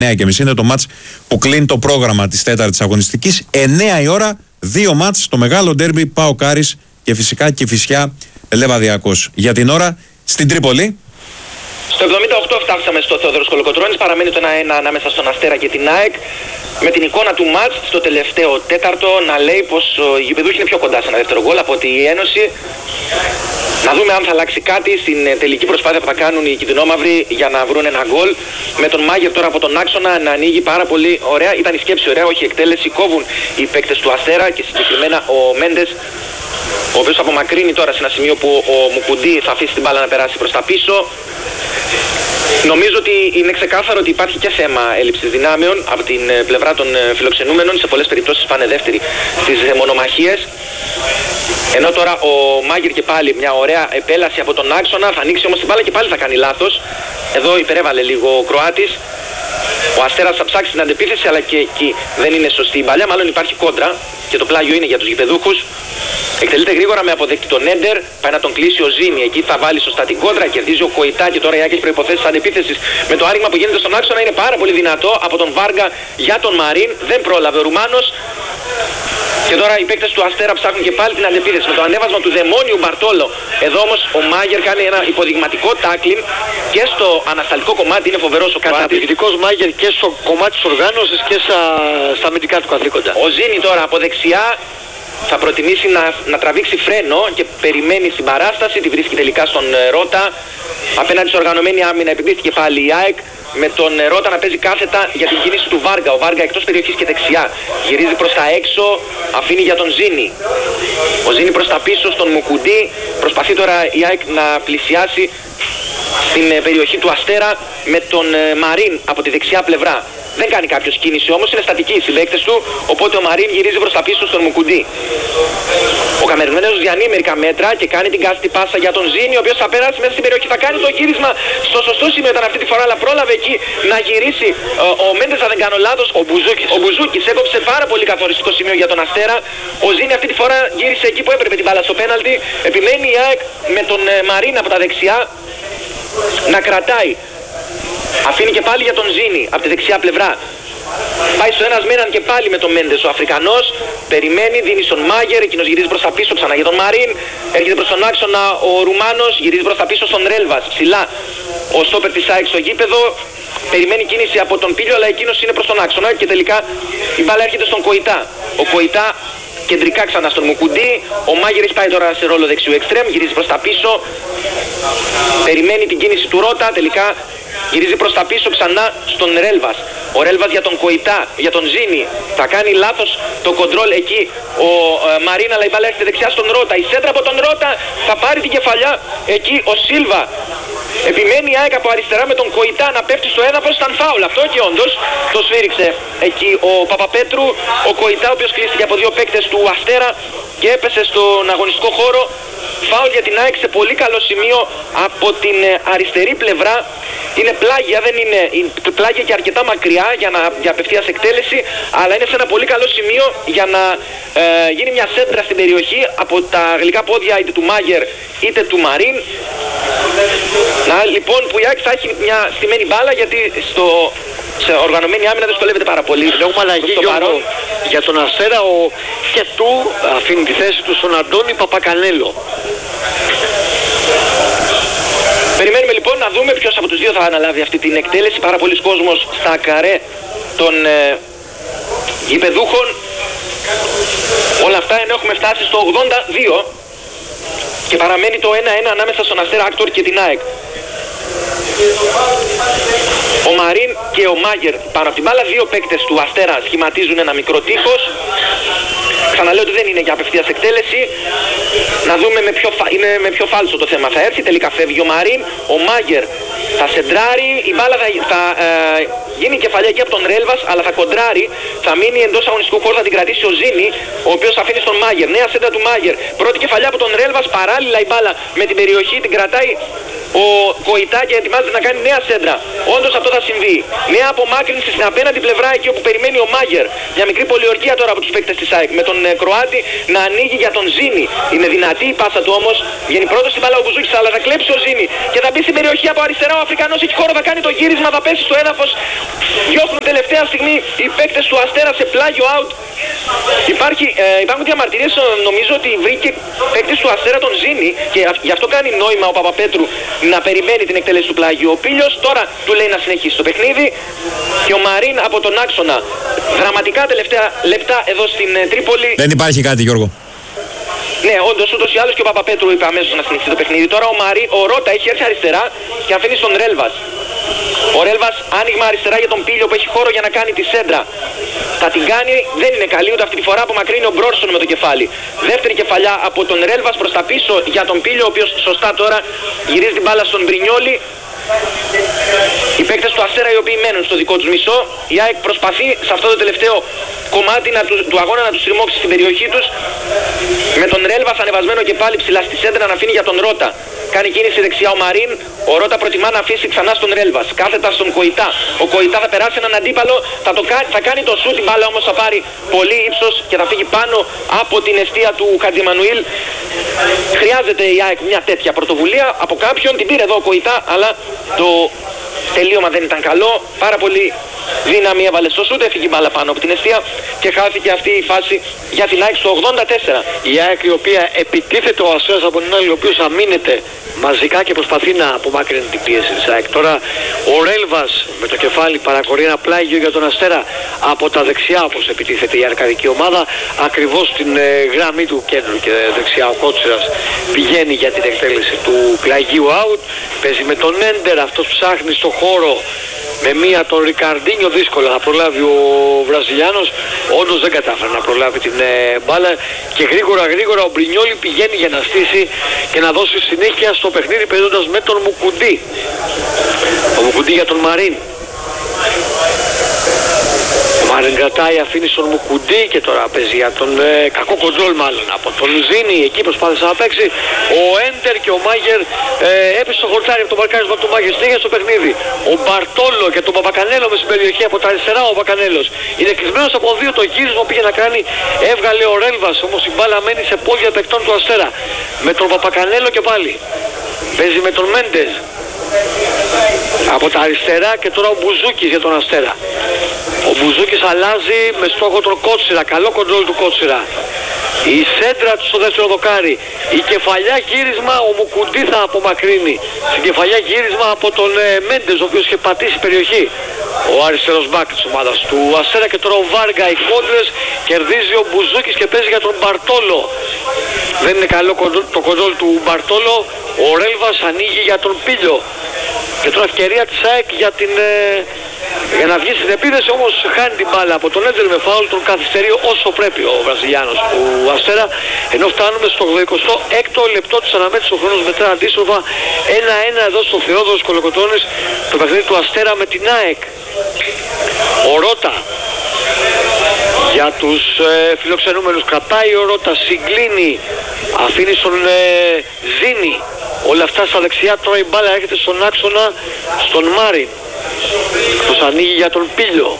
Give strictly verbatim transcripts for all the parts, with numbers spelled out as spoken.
εννιά και μισή είναι το μάτς που κλείνει το πρόγραμμα της τέταρτης αγωνιστικής. εννιά η ώρα, δύο μάτς, το μεγάλο ντέρμπι ΠΑΟΚ Άρης και φυσικά Κηφισιά Λεβαδιακός. Για την ώρα στην Τρίπολη. Στο εβδομήντα οκτώ φτάσαμε στο Θεόδωρος Κολοκοτρώνης, παραμένει το ένα ένα ανάμεσα στον Αστέρα και την ΑΕΚ. Με την εικόνα του μάτς στο τελευταίο τέταρτο να λέει πως οι γηπεδούχοι είναι πιο κοντά σε ένα δεύτερο γκολ από ότι η Ένωση. Να δούμε αν θα αλλάξει κάτι στην τελική προσπάθεια που θα κάνουν οι κιτρινόμαυροι για να βρουν ένα γκολ. Με τον Μάγερ τώρα από τον άξονα να ανοίγει πάρα πολύ ωραία. Ήταν η σκέψη ωραία, όχι η εκτέλεση. Κόβουν οι παίκτες του Αστέρα και συγκεκριμένα ο Μέντες, ο οποίος απομακρύνει τώρα σε ένα σημείο που ο Μουκουντή θα αφήσει την μπάλα να περάσει προς τα πίσω. Νομίζω ότι είναι ξεκάθαρο ότι υπάρχει και θέμα έλλειψης δυνάμεων από την πλευρά των φιλοξενούμενων. Σε πολλές περιπτώσεις πάνε δεύτεροι στις μονομαχίες. Ενώ τώρα ο Μάγερ και πάλι μια ωραία επέλαση από τον άξονα. Θα ανοίξει όμως την μπάλα και πάλι θα κάνει λάθος. Εδώ υπερέβαλε λίγο ο Κροάτης. Ο Αστέρας θα ψάξει την αντεπίθεση, αλλά και εκεί δεν είναι σωστή η μπαλιά. Μάλλον υπάρχει κόντρα και το πλάγιο είναι για τους γηπεδούχους. Εκτελείται γρήγορα με αποδεκτή τον Έντερ. Πάει να τον κλείσει ο Ζήνη. Εκεί θα βάλει σωστά την κόντρα. Κερδίζει ο Κοϊτά και τώρα η ΑΕΚ έχει προϋποθέσεις αντεπίθεσης. Με το άνοιγμα που γίνεται στον άξονα είναι πάρα πολύ δυνατό από τον Βάργα για τον Μαρίν. Δεν πρόλαβε ο Ρουμάνος. Και τώρα οι παίκτες του Αστέρα ψάχνουν και πάλι την αντεπίθεση με το ανέβασμα του δαιμόνιου Μπαρτόλο. Εδώ όμως ο Μάγερ κάνει ένα υποδειγματικό τάκλιν και στο ανασταλτικό κομμάτι είναι φοβερός ο Κροάτης. Καταπληκτικός Μάγερ και στο κομμάτι της οργάνωσης και στα, στα αμυντικά του καθήκοντα. Ο Ζήνη τώρα από δεξιά θα προτιμήσει να, να τραβήξει φρένο και περιμένει στην παράσταση. Τη βρίσκει τελικά στον Ρώτα. Απέναντι σε οργανωμένη άμυνα επιπίστηκε πάλι η ΑΕΚ. Με τον Ρώτα να παίζει κάθετα για την κίνηση του Βάργα. Ο Βάργα εκτός περιοχής και δεξιά. Γυρίζει προς τα έξω, αφήνει για τον Ζήνη. Ο Ζήνη προς τα πίσω στον Μουκουντή. Προσπαθεί τώρα η ΑΕΚ να πλησιάσει στην περιοχή του Αστέρα με τον Μαρίν από τη δεξιά πλευρά. Δεν κάνει κάποιος κίνηση όμως, είναι στατικοί οι συμπαίκτες του, οπότε ο Μαρίν γυρίζει προς τα πίσω στον Μουκουντή. Ο Καμερουμένος διανύει μερικά μέτρα και κάνει την κάθετη πάσα για τον Ζήνη, ο οποίος θα περάσει μέσα στην περιοχή, θα κάνει το γύρισμα στο σωστό σημείο ήταν αυτή τη φορά, αλλά πρόλαβε εκεί να γυρίσει ο Μέντες, αν δεν κάνω λάθος. Ο Μπουζούκης, ο Μπουζούκης έκοψε πάρα πολύ καθοριστικό σημείο για τον Αστέρα. Ο Ζήνη αυτή τη φορά γύρισε εκεί που έπρεπε την μπάλα στο πέναλτι. Επιμένει η ΑΕΚ με τον Μαρίν από τα δεξιά να κρατάει. Αφήνει και πάλι για τον Ζήνη από τη δεξιά πλευρά. Πάει στο ένας με έναν και πάλι με τον Μέντες ο Αφρικανός. Περιμένει, δίνει στον Μάγερ. Εκείνος γυρίζει προς τα πίσω ξανά για τον Μαρίν. Έρχεται προς τον άξονα ο Ρουμάνος. Γυρίζει προς τα πίσω στον Ρέλβας. Ψηλά ο στόπερ της ΑΕΚ στο γήπεδο. Περιμένει κίνηση από τον Πίλιο, αλλά εκείνος είναι προς τον άξονα. Και τελικά η μπάλα έρχεται στον Κοϊτά. Ο Κοϊτά κεντρικά ξανά στον Μουκουντή. Ο Μάγερ έχει πάει τώρα σε ρόλο δεξιού εξτρέμ. Γυρίζει προς τα πίσω. Περιμένει την κίνηση του Ρώτα. Τελικά γυρίζει προς τα πίσω ξανά στον Ρέλβας. Ο Ρέλβας για τον Κοϊτά, για τον Ζήνη. Θα κάνει λάθος το κοντρόλ εκεί ο ε, Μαρίν, αλλά η μπάλα έρχεται δεξιά στον Ρώτα. Η σέντρα από τον Ρώτα θα πάρει την κεφαλιά. Εκεί ο Σίλβα. Επιμένει η ΑΕΚ από αριστερά με τον Κοϊτά να πέφτει στο έδαφος. Ήταν φάουλ αυτό και όντως το σφύριξε εκεί ο Παπαπέτρου. Ο Κοϊτά, ο οποίος κλείστηκε από δύο παίκτες του Αστέρα και έπεσε στον αγωνιστικό χώρο. Φάουλ για την ΑΕΚ σε πολύ καλό σημείο από την αριστερή πλευρά. Είναι πλάγια, δεν είναι πλάγια και αρκετά μακριά για, να, για απευθείας εκτέλεση, αλλά είναι σε ένα πολύ καλό σημείο για να ε, γίνει μια σέντρα στην περιοχή από τα γλυκά πόδια είτε του Μάγερ είτε του Μαρίν. Να λοιπόν που η ΑΕΚ θα έχει μια στημένη μπάλα, γιατί στο, σε οργανωμένη άμυνα δεν σκολεύεται πάρα πολύ. Έχουμε αλλαγή για τον Αστέρα. Ο Κετού αφήνει τη θέση του στον Αντώνη Παπακανέλο. Περιμένουμε λοιπόν να δούμε ποιος από τους δύο θα αναλάβει αυτή την εκτέλεση. Πάρα πολλοί κόσμος στα καρέ των ε, γηπεδούχων. Όλα αυτά ενώ έχουμε φτάσει στο ογδόντα δύο και παραμένει το ένα ένα ανάμεσα στον Αστέρα Άκτορ και την ΑΕΚ. Ο Μαρίν και ο Μάγερ πάνω από την μπάλα. Δύο παίκτες του Αστέρα σχηματίζουν ένα μικρό τείχος. Ξαναλέω ότι δεν είναι για απευθείας εκτέλεση. Να δούμε με ποιο, φα... είναι με ποιο φάλσο το θέμα θα έρθει. Τελικά φεύγει ο Μαρίν. Ο Μάγερ θα σεντράρει. Η μπάλα θα, θα ε, γίνει κεφαλιά εκεί από τον Ρέλβας, αλλά θα κοντράρει. Θα μείνει εντός αγωνιστικού χώρου, θα την κρατήσει ο Ζήνη, ο οποίος αφήνει στον Μάγερ. Νέα σέντρα του Μάγερ. Πρώτη κεφαλιά από τον Ρέλβας. Παράλληλα η μπάλα με την περιοχή την κρατάει ο Κοϊτά και ετοιμάζεται να κάνει νέα σέντρα. Όντως αυτό θα συμβεί. Νέα απομάκρυνση στην απέναντι πλευρά εκεί όπου περιμένει ο Μάγερ. Μια μικρή πολιορκία τώρα από τους παίκτες της ΑΕΚ. Με τον ε, Κροάτη να ανοίγει για τον Ζήνη. Είναι δυνατή η πάσα του όμως. Βγαίνει πρώτος στην μπάλα ο Μπουζούκης, αλλά θα κλέψει ο Ζήνη. Και θα μπει στην περιοχή από αριστερά. Ο Αφρικανός έχει χώρο, θα κάνει το γύρισμα, θα πέσει στο έδαφος. Διώχνουν τελευταία στιγμή οι παίκτες του Αστέρα σε πλάγιο out. Υπάρχει, ε, υπάρχουν διαμαρτυρίες, νομίζω ότι βρήκε παίκτης του Αστέρα τον Ζήνη και γι' αυτό κάνει νόημα ο Παπαπέτρου να περιμένει την εκτέλεση του πλάγιου. Ο Πίλιος τώρα του λέει να συνεχίσει το παιχνίδι και ο Μαρίν από τον άξονα. Δραματικά τελευταία λεπτά εδώ στην ε, Τρίπολη. Δεν υπάρχει κάτι, Γιώργο. Ναι, όντως ούτως ή άλλως και ο Παπαπέτρου είπε αμέσως να συνεχίσει το παιχνίδι. Τώρα ο, Μαρί, ο Ρότα έχει έρθει αριστερά και αφήνει στον Ρέλβας. Ο Ρέλβας άνοιγμα αριστερά για τον Πίλιο που έχει χώρο για να κάνει τη σέντρα. Θα την κάνει, δεν είναι καλή ούτε αυτή τη φορά, απομακρύνει ο Μπρόρσον με το κεφάλι. Δεύτερη κεφαλιά από τον Ρέλβας προς τα πίσω για τον Πίλιο, ο οποίος σωστά τώρα γυρίζει την μπάλα στον Μπρινιόλι. Οι παίκτες του Αστέρα οι οποίοι μένουν στο δικό τους μισό. Η ΑΕΚ προσπαθεί σε αυτό το τελευταίο κομμάτι να του, του αγώνα να τους τριμώξει στην περιοχή τους. Με τον Ρέλβας ανεβασμένο και πάλι ψηλά στη σέντρα να αφήνει για τον Ρότα. Κάνει κίνηση δεξιά ο Μαρίν. Ο Ρότα προτιμά να αφήσει ξανά στον Ρέλβας. Κάθετα στον Κοϊτά. Ο Κοϊτά θα περάσει έναν αντίπαλο. Θα, το, θα κάνει το σούτ. Η μπάλα όμως θα πάρει πολύ ύψος και θα φύγει πάνω από την αιστεία του Χατζημανουήλ. Χρειάζεται η ΑΕΚ μια τέτοια πρωτοβουλία από κάποιον. Την πήρε εδώ ο Κοϊτά, αλλά το τελείωμα δεν ήταν καλό. Πάρα πολύ δύναμη έβαλε στο σούτ. Έφυγε η μπάλα πάνω από την αιστεία και χάθηκε αυτή η φάση για την ΑΕΚ στο ογδόντα τέσσερα. Η ΑΕΚ η οποία επιτίθεται ο Αστέρας από την άλλη, ο οποίος αμήνεται μαζικά και προσπαθεί να απομάκρυνει την πίεση της ΑΕΚ. Τώρα ο Ρέλβας με το κεφάλι παρακορεί ένα πλάγιο για τον Αστέρα από τα δεξιά, όπως επιτίθεται η αρκαδική ομάδα, ακριβώς στην ε, γραμμή του κέντρου και δεξιά ο Κότσιρας πηγαίνει για την εκτέλεση του πλαγίου out. Παίζει με τον Έντερ, αυτός ψάχνει στο χώρο με μία τον Ρικαρντίνιο, δύσκολα θα προλάβει ο Βραζιλιάνος. Όντως δεν κατάφερε να προλάβει την ε, μπάλα και γρήγορα γρήγορα ο Μπρινιόλι πηγαίνει για να στήσει και να δώσει συνέχεια στο παιχνίδι παίζοντας με τον Μουκουντή. Ο Μουκουντή για τον Μαρίν. Ο Μαρίν κρατάει, αφήνει στον Μουκουντή και τώρα παίζει για τον ε, κακό κοντρόλ μάλλον από τον Ζήνη. Εκεί προσπάθησε να παίξει ο Έντερ και ο Μάγερ ε, έπεσε στο χορτάρι από τον μαρκάρισμα του Μάγερ. Συνέχεια στο παιχνίδι ο Μπαρτόλο και τον Παπακανέλο με στην περιοχή από τα αριστερά. Ο Παπακανέλος είναι κλεισμένος από δύο, το γύρισμα πήγε να κάνει, έβγαλε ο Ρέλβας, όμως η μπάλα μένει σε πόδια παικτών του Αστέρα με τον Παπακανέλο και πάλι παίζει με τον Μέντες από τα αριστερά και τώρα ο Μπουζούκης για τον Αστέρα. Ο Μπουζούκης αλλάζει με στόχο τον Κότσιρα, καλό κοντρόλ του Κότσιρα. Η σέντρα του στο δεύτερο δοκάρι. Η κεφαλιά γύρισμα ο Μουκουντή θα απομακρύνει. Στην κεφαλιά γύρισμα από τον ε, Μέντες, ο οποίος είχε πατήσει περιοχή. Ο αριστερός μπακ της ομάδας του Αστέρα και τώρα ο Βάργα, οι κόντρες, κερδίζει ο Μπουζούκης και παίζει για τον Μπαρτόλο. Δεν είναι καλό το κοντρόλ του Μπαρτόλο. Ο Ρέλβας ανοίγει για τον Πίλιο. Και τώρα ευκαιρία της ΑΕΚ για, την, ε, για να βγει στην επίδεση, όμως χάνει την μπάλα από τον Έντζελ με φάουλ, τον καθυστερεί όσο πρέπει ο Βραζιλιάνος του Αστέρα. Ενώ φτάνουμε στο εικοστό έκτο λεπτό της αναμέτρησης, ο χρόνος μετρά αντίστροφα ένα ένα εδώ στο Θεόδωρος Κολοκοτρώνης, το παιχνίδι του Αστέρα με την ΑΕΚ. Ο Ρότα για τους ε, φιλοξενούμενους κρατάει, ο Ρότα συγκλίνει, αφήνει στον ε, Ζήνη. Όλα αυτά στα δεξιά, τώρα η μπάλα έρχεται στον άξονα, στον Μάριν. Τους ανοίγει για τον Πίλιο.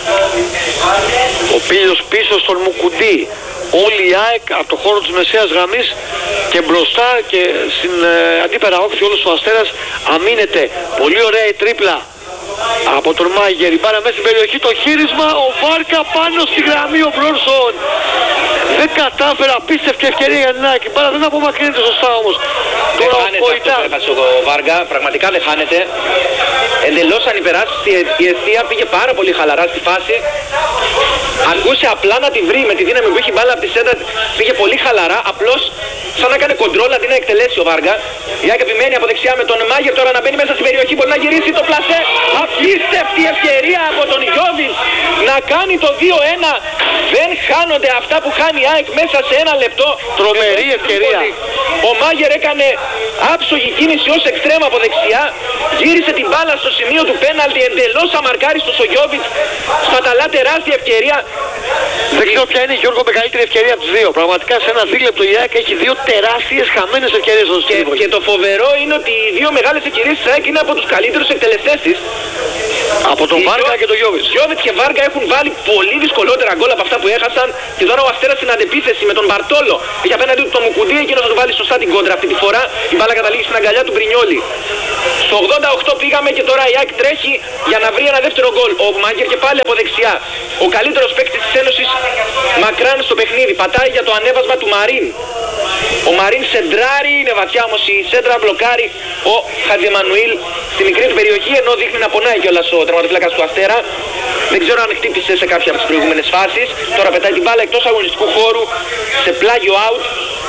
Ο Πίλιος πίσω στον Μουκουντή. Όλη η ΑΕΚ από το χώρο της μεσαίας γραμμής και μπροστά και στην ε, αντίπερα όχθη όλος ο Αστέρας αμήνεται. Πολύ ωραία η τρίπλα από τον Μάγερ. Η μπάλα μέσα στην περιοχή, το χείρισμα, ο Βάρκα πάνω στη γραμμή, ο Μπρόρσον. Δεν κατάφερα, απίστευτη ευκαιρία για την ΑΕΚ. Η μπάλα δεν απομακρύνεται σωστά όμως. Δεν χάνεται αυτό που ο Βάργα, πραγματικά δεν χάνεται. Εντελώς ανυπεράσπιστη, η αιστεία πήγε πάρα πολύ χαλαρά στη φάση. Ακούσε απλά να τη βρει με τη δύναμη που είχε μπάλα από τη σέντα, πήγε πολύ χαλαρά, απλώς σαν να κάνει κοντρόλ αντί να εκτελέσει ο Βάργα. Η ΑΕΚ επιμένει από δεξιά με τον Μάγερ, τώρα να μπαίνει μέσα στην περιοχή, μπορεί να γυρίσει το πλασέ. Απίστευτη ευκαιρία από τον Γιώβιτς να να κάνει το δύο ένα. Δεν χάνονται αυτά που χάνει η ΑΕΚ μέσα σε ένα λεπτό. Τρομερή ευκαιρία. Ο Μάγερ έκανε άψογη κίνηση ως εξτρέμ από δεξιά. Γύρισε την μπάλα στο σημείο του πέναλτι, εντελώς αμαρκάριστος ο Γιόβιτς. Σπαταλά τεράστια ευκαιρία. Δεν ξέρω ποια είναι, Γιώργο, μεγαλύτερη ευκαιρία από τους δύο. Πραγματικά σε ένα δίλεπτο η ΑΕΚ έχει δύο τεράστιες χαμένες ευκαιρίες στο και, και το φοβερό είναι ότι οι δύο μεγάλες ευκαιρίες της ΑΕΚ είναι από τους καλύτερους εκτελεστές της. Από τον Βάρκα και τον Γιόβιτς. Γιόβιτς και Βάρκα έχουν βάλει πολύ δυσκολότερα γκολ από αυτά που έχασαν. Και τώρα ο Αστέρας στην αντεπίθεση με τον Μπαρτόλο. Έχει απέναντι του τον Μουκουντή, εκείνος θα του βάλει σωστά την κόντρα αυτή τη φορά. Η μπάλα καταλήγει στην αγκαλιά του Μπρινιόλι. Στο ογδόντα οκτώ πήγαμε και τώρα η ΑΕΚ τρέχει για να βρει ένα δεύτερο γκολ. Ο Μάγκερ και πάλι από δεξιά. Ο καλύτερος παίκτης της Ένωσης μακράν στο παιχνίδι. Πατάει για το ανέβασμα του Μαρίν. Ο Μαρίν σεντράρει, είναι βαθιά όμως η σέντρα, μπλοκάρει ο Χατζημανουήλ στη μικρή του περιοχή, ενώ δείχνει να πονάει κιόλας ο τερματοφύλακας του Αστέρα. Δεν ξέρω αν χτύπησε σε κάποια από τις προηγούμενες φάσεις. Τώρα πετάει την μπάλα εκτός αγωνιστικού χώρου σε πλάγιο out.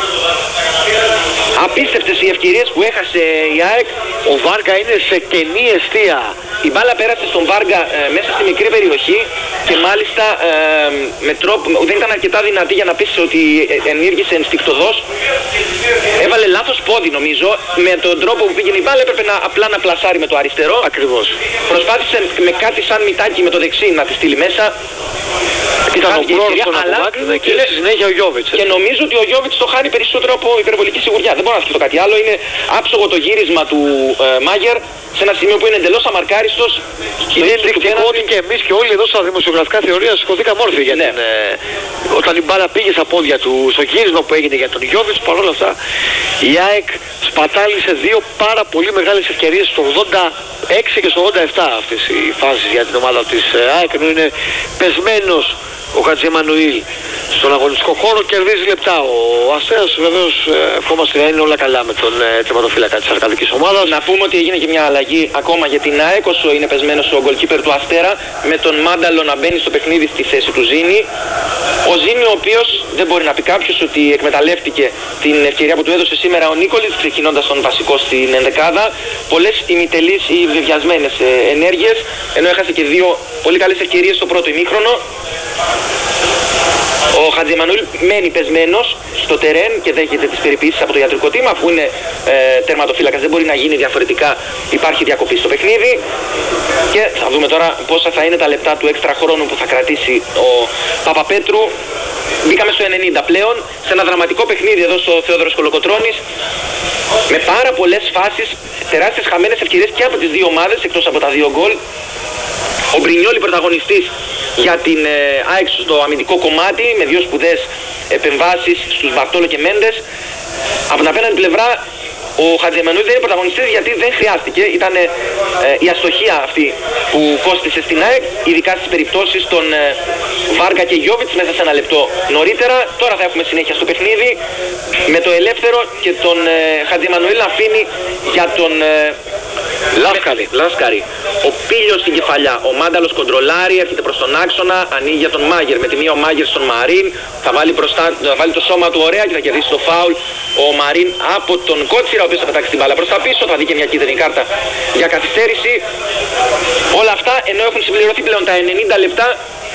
Απίστευτες οι ευκαιρίες που έχασε η ΑΕΚ. Ο Βάρκα είναι σε κενή εστία. Η μπάλα πέρασε στον Βάργα ε, μέσα στη μικρή περιοχή και μάλιστα ε, με τρόπο, δεν ήταν αρκετά δυνατή για να πεις ότι ενήργησε ενστικτωδώς. Έβαλε λάθος πόδι νομίζω. Με τον τρόπο που πήγαινε η μπάλα έπρεπε να, απλά να πλασάρει με το αριστερό. Ακριβώς. Προσπάθησε με κάτι σαν μητάκι με το δεξί να τη στείλει μέσα. Ήταν ο πρόεδρος των απομάκρυνε και στη συνέχεια ο Γιόβιτς. Και νομίζω ότι ο Γιόβιτς το χάνει περισσότερο από υπερβολική σιγουριά. Δεν μπορώ να σκεφτώ κάτι άλλο. Είναι άψογο το γύρισμα του ε, Μάγερ σε ένα σημείο που είναι εντελώς αμαρκάριστος. Είναι ενδεικτικό ότι και εμείς και όλοι εδώ στα δημοσιογραφικά θεωρία σηκωθήκαμε όρθιοι. Γιατί ναι. ε, όταν η μπάλα πήγε στα πόδια του, στο γύρισμα που έγινε για τον Γιόβιτς, παρόλα αυτά η ΑΕΚ σπατάλησε δύο πάρα πολύ μεγάλες ευκαιρίες στο ογδόντα έξι και στο ογδόντα επτά αυτές οι φάσεις για την ομάδα της ΑΕΚ, ενώ είναι πεσμένος ο Χατζημανουήλ στον αγωνιστικό χώρο, κερδίζει λεπτά. Ο Αστέρας βεβαίως ευχόμαστε να είναι όλα καλά με τον ε, τερματοφύλακα της αρκαδικής ομάδας. Να πούμε ότι έγινε και μια αλλαγή ακόμα για την ΑΕΚ, όσο είναι πεσμένος ο γκολκίπερ του Αστέρα, με τον Μάνταλο να μπαίνει στο παιχνίδι στη θέση του Ζήνη. Ο Ζήνη, ο οποίος δεν μπορεί να πει κάποιος ότι εκμεταλλεύτηκε την ευκαιρία που του έδωσε σήμερα ο Νίκολης, ξεκινώντας τον βασικό στην ενδεκάδα. Πολλές ημιτελείς ή βεβαιασμένες ε, ενέργειες, ενώ έχασε και δύο πολύ καλές ευκαιρίες στο πρώτο ημίχρονο. Ο Χατζημανουήλ μένει πεσμένος στο τερέν και δέχεται τις περιποίησεις από το ιατρικό τίμα, αφού είναι ε, τερματοφύλακας, δεν μπορεί να γίνει διαφορετικά, υπάρχει διακοπή στο παιχνίδι. Και θα δούμε τώρα πόσα θα είναι τα λεπτά του έξτρα χρόνου που θα κρατήσει ο Παπαπέτρου. Μπήκαμε στο ενενήντα πλέον, σε ένα δραματικό παιχνίδι εδώ στο Θεόδωρος Κολοκοτρώνης, με πάρα πολλές φάσεις, τεράστιες χαμένες ευκαιρίες και από τις δύο ομάδες, εκτός από τα δύο γκολ. Ο Μπρινιόλι πρωταγωνιστής για την ε, ΑΕΚ στο αμυντικό κομμάτι, με δύο σπουδαίες επεμβάσεις στους Μπαρτόλο και Μέντες. Από την απέναντι πλευρά ο Χατζημανουήλ δεν είναι πρωταγωνιστής γιατί δεν χρειάστηκε. Ήταν ε, ε, η αστοχία αυτή που κόστισε στην ΑΕΚ, ειδικά στις περιπτώσεις των ε, Βάρκα και Γιόβιτς μέσα σε ένα λεπτό νωρίτερα. Τώρα θα έχουμε συνέχεια στο παιχνίδι με το ελεύθερο και τον ε, Χατζημανουήλ να αφήνει για τον ε, Λάσκαρη. Λάσκαρη. Ο Πίλιος στην κεφαλιά. Ο Μάνταλος κοντρολάρει, έρχεται προς τον άξονα, ανοίγει για τον Μάγερ. Με τη μία ο Μάγερ στον Μαρίν. Θα βάλει, μπροστά, θα βάλει το σώμα του ωραία και θα κερδίσει το φάουλ. Ο Μαρίν από τον Κότσιρα, ο οποίος θα πετάξει την μπάλα προς τα πίσω. Θα δει και μια κίτρινη κάρτα για καθυστέρηση. Όλα αυτά ενώ έχουν συμπληρωθεί πλέον τα ενενήντα λεπτά.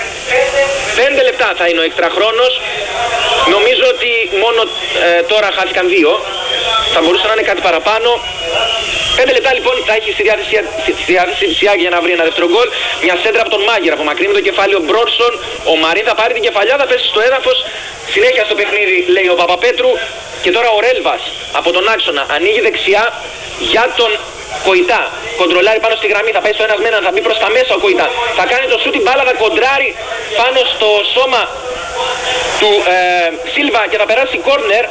πέντε λεπτά θα είναι ο έξτρα χρόνος. Νομίζω ότι μόνο ε, τώρα χάθηκαν δύο. Θα μπορούσε να είναι κάτι παραπάνω. πέντε λεπτά λοιπόν θα έχει στη διάθεση, στη διάθεση της Ιάκη για να βρει ένα δεύτερο γκολ. Μια σέντρα από τον Μάγερ, απομακρύνει το κεφάλι ο Μπρόρσον. Ο Μαρίν θα πάρει την κεφαλιά, θα πέσει στο έδαφος. Συνέχεια στο παιχνίδι λέει ο Παπαπέτρου. Και τώρα ο Ρέλβας από τον άξονα ανοίγει δεξιά για τον Κοϊτά. Κοντρολάρει πάνω στη γραμμή, θα πάει στο ένας με έναν, θα μπει προς τα μέσα ο Κοϊτά. Θα κάνει το σούτ, την μπάλα θα κοντράρει πάνω στο σώμα του ε, Σίλβα και θα περάσει κόρνερ.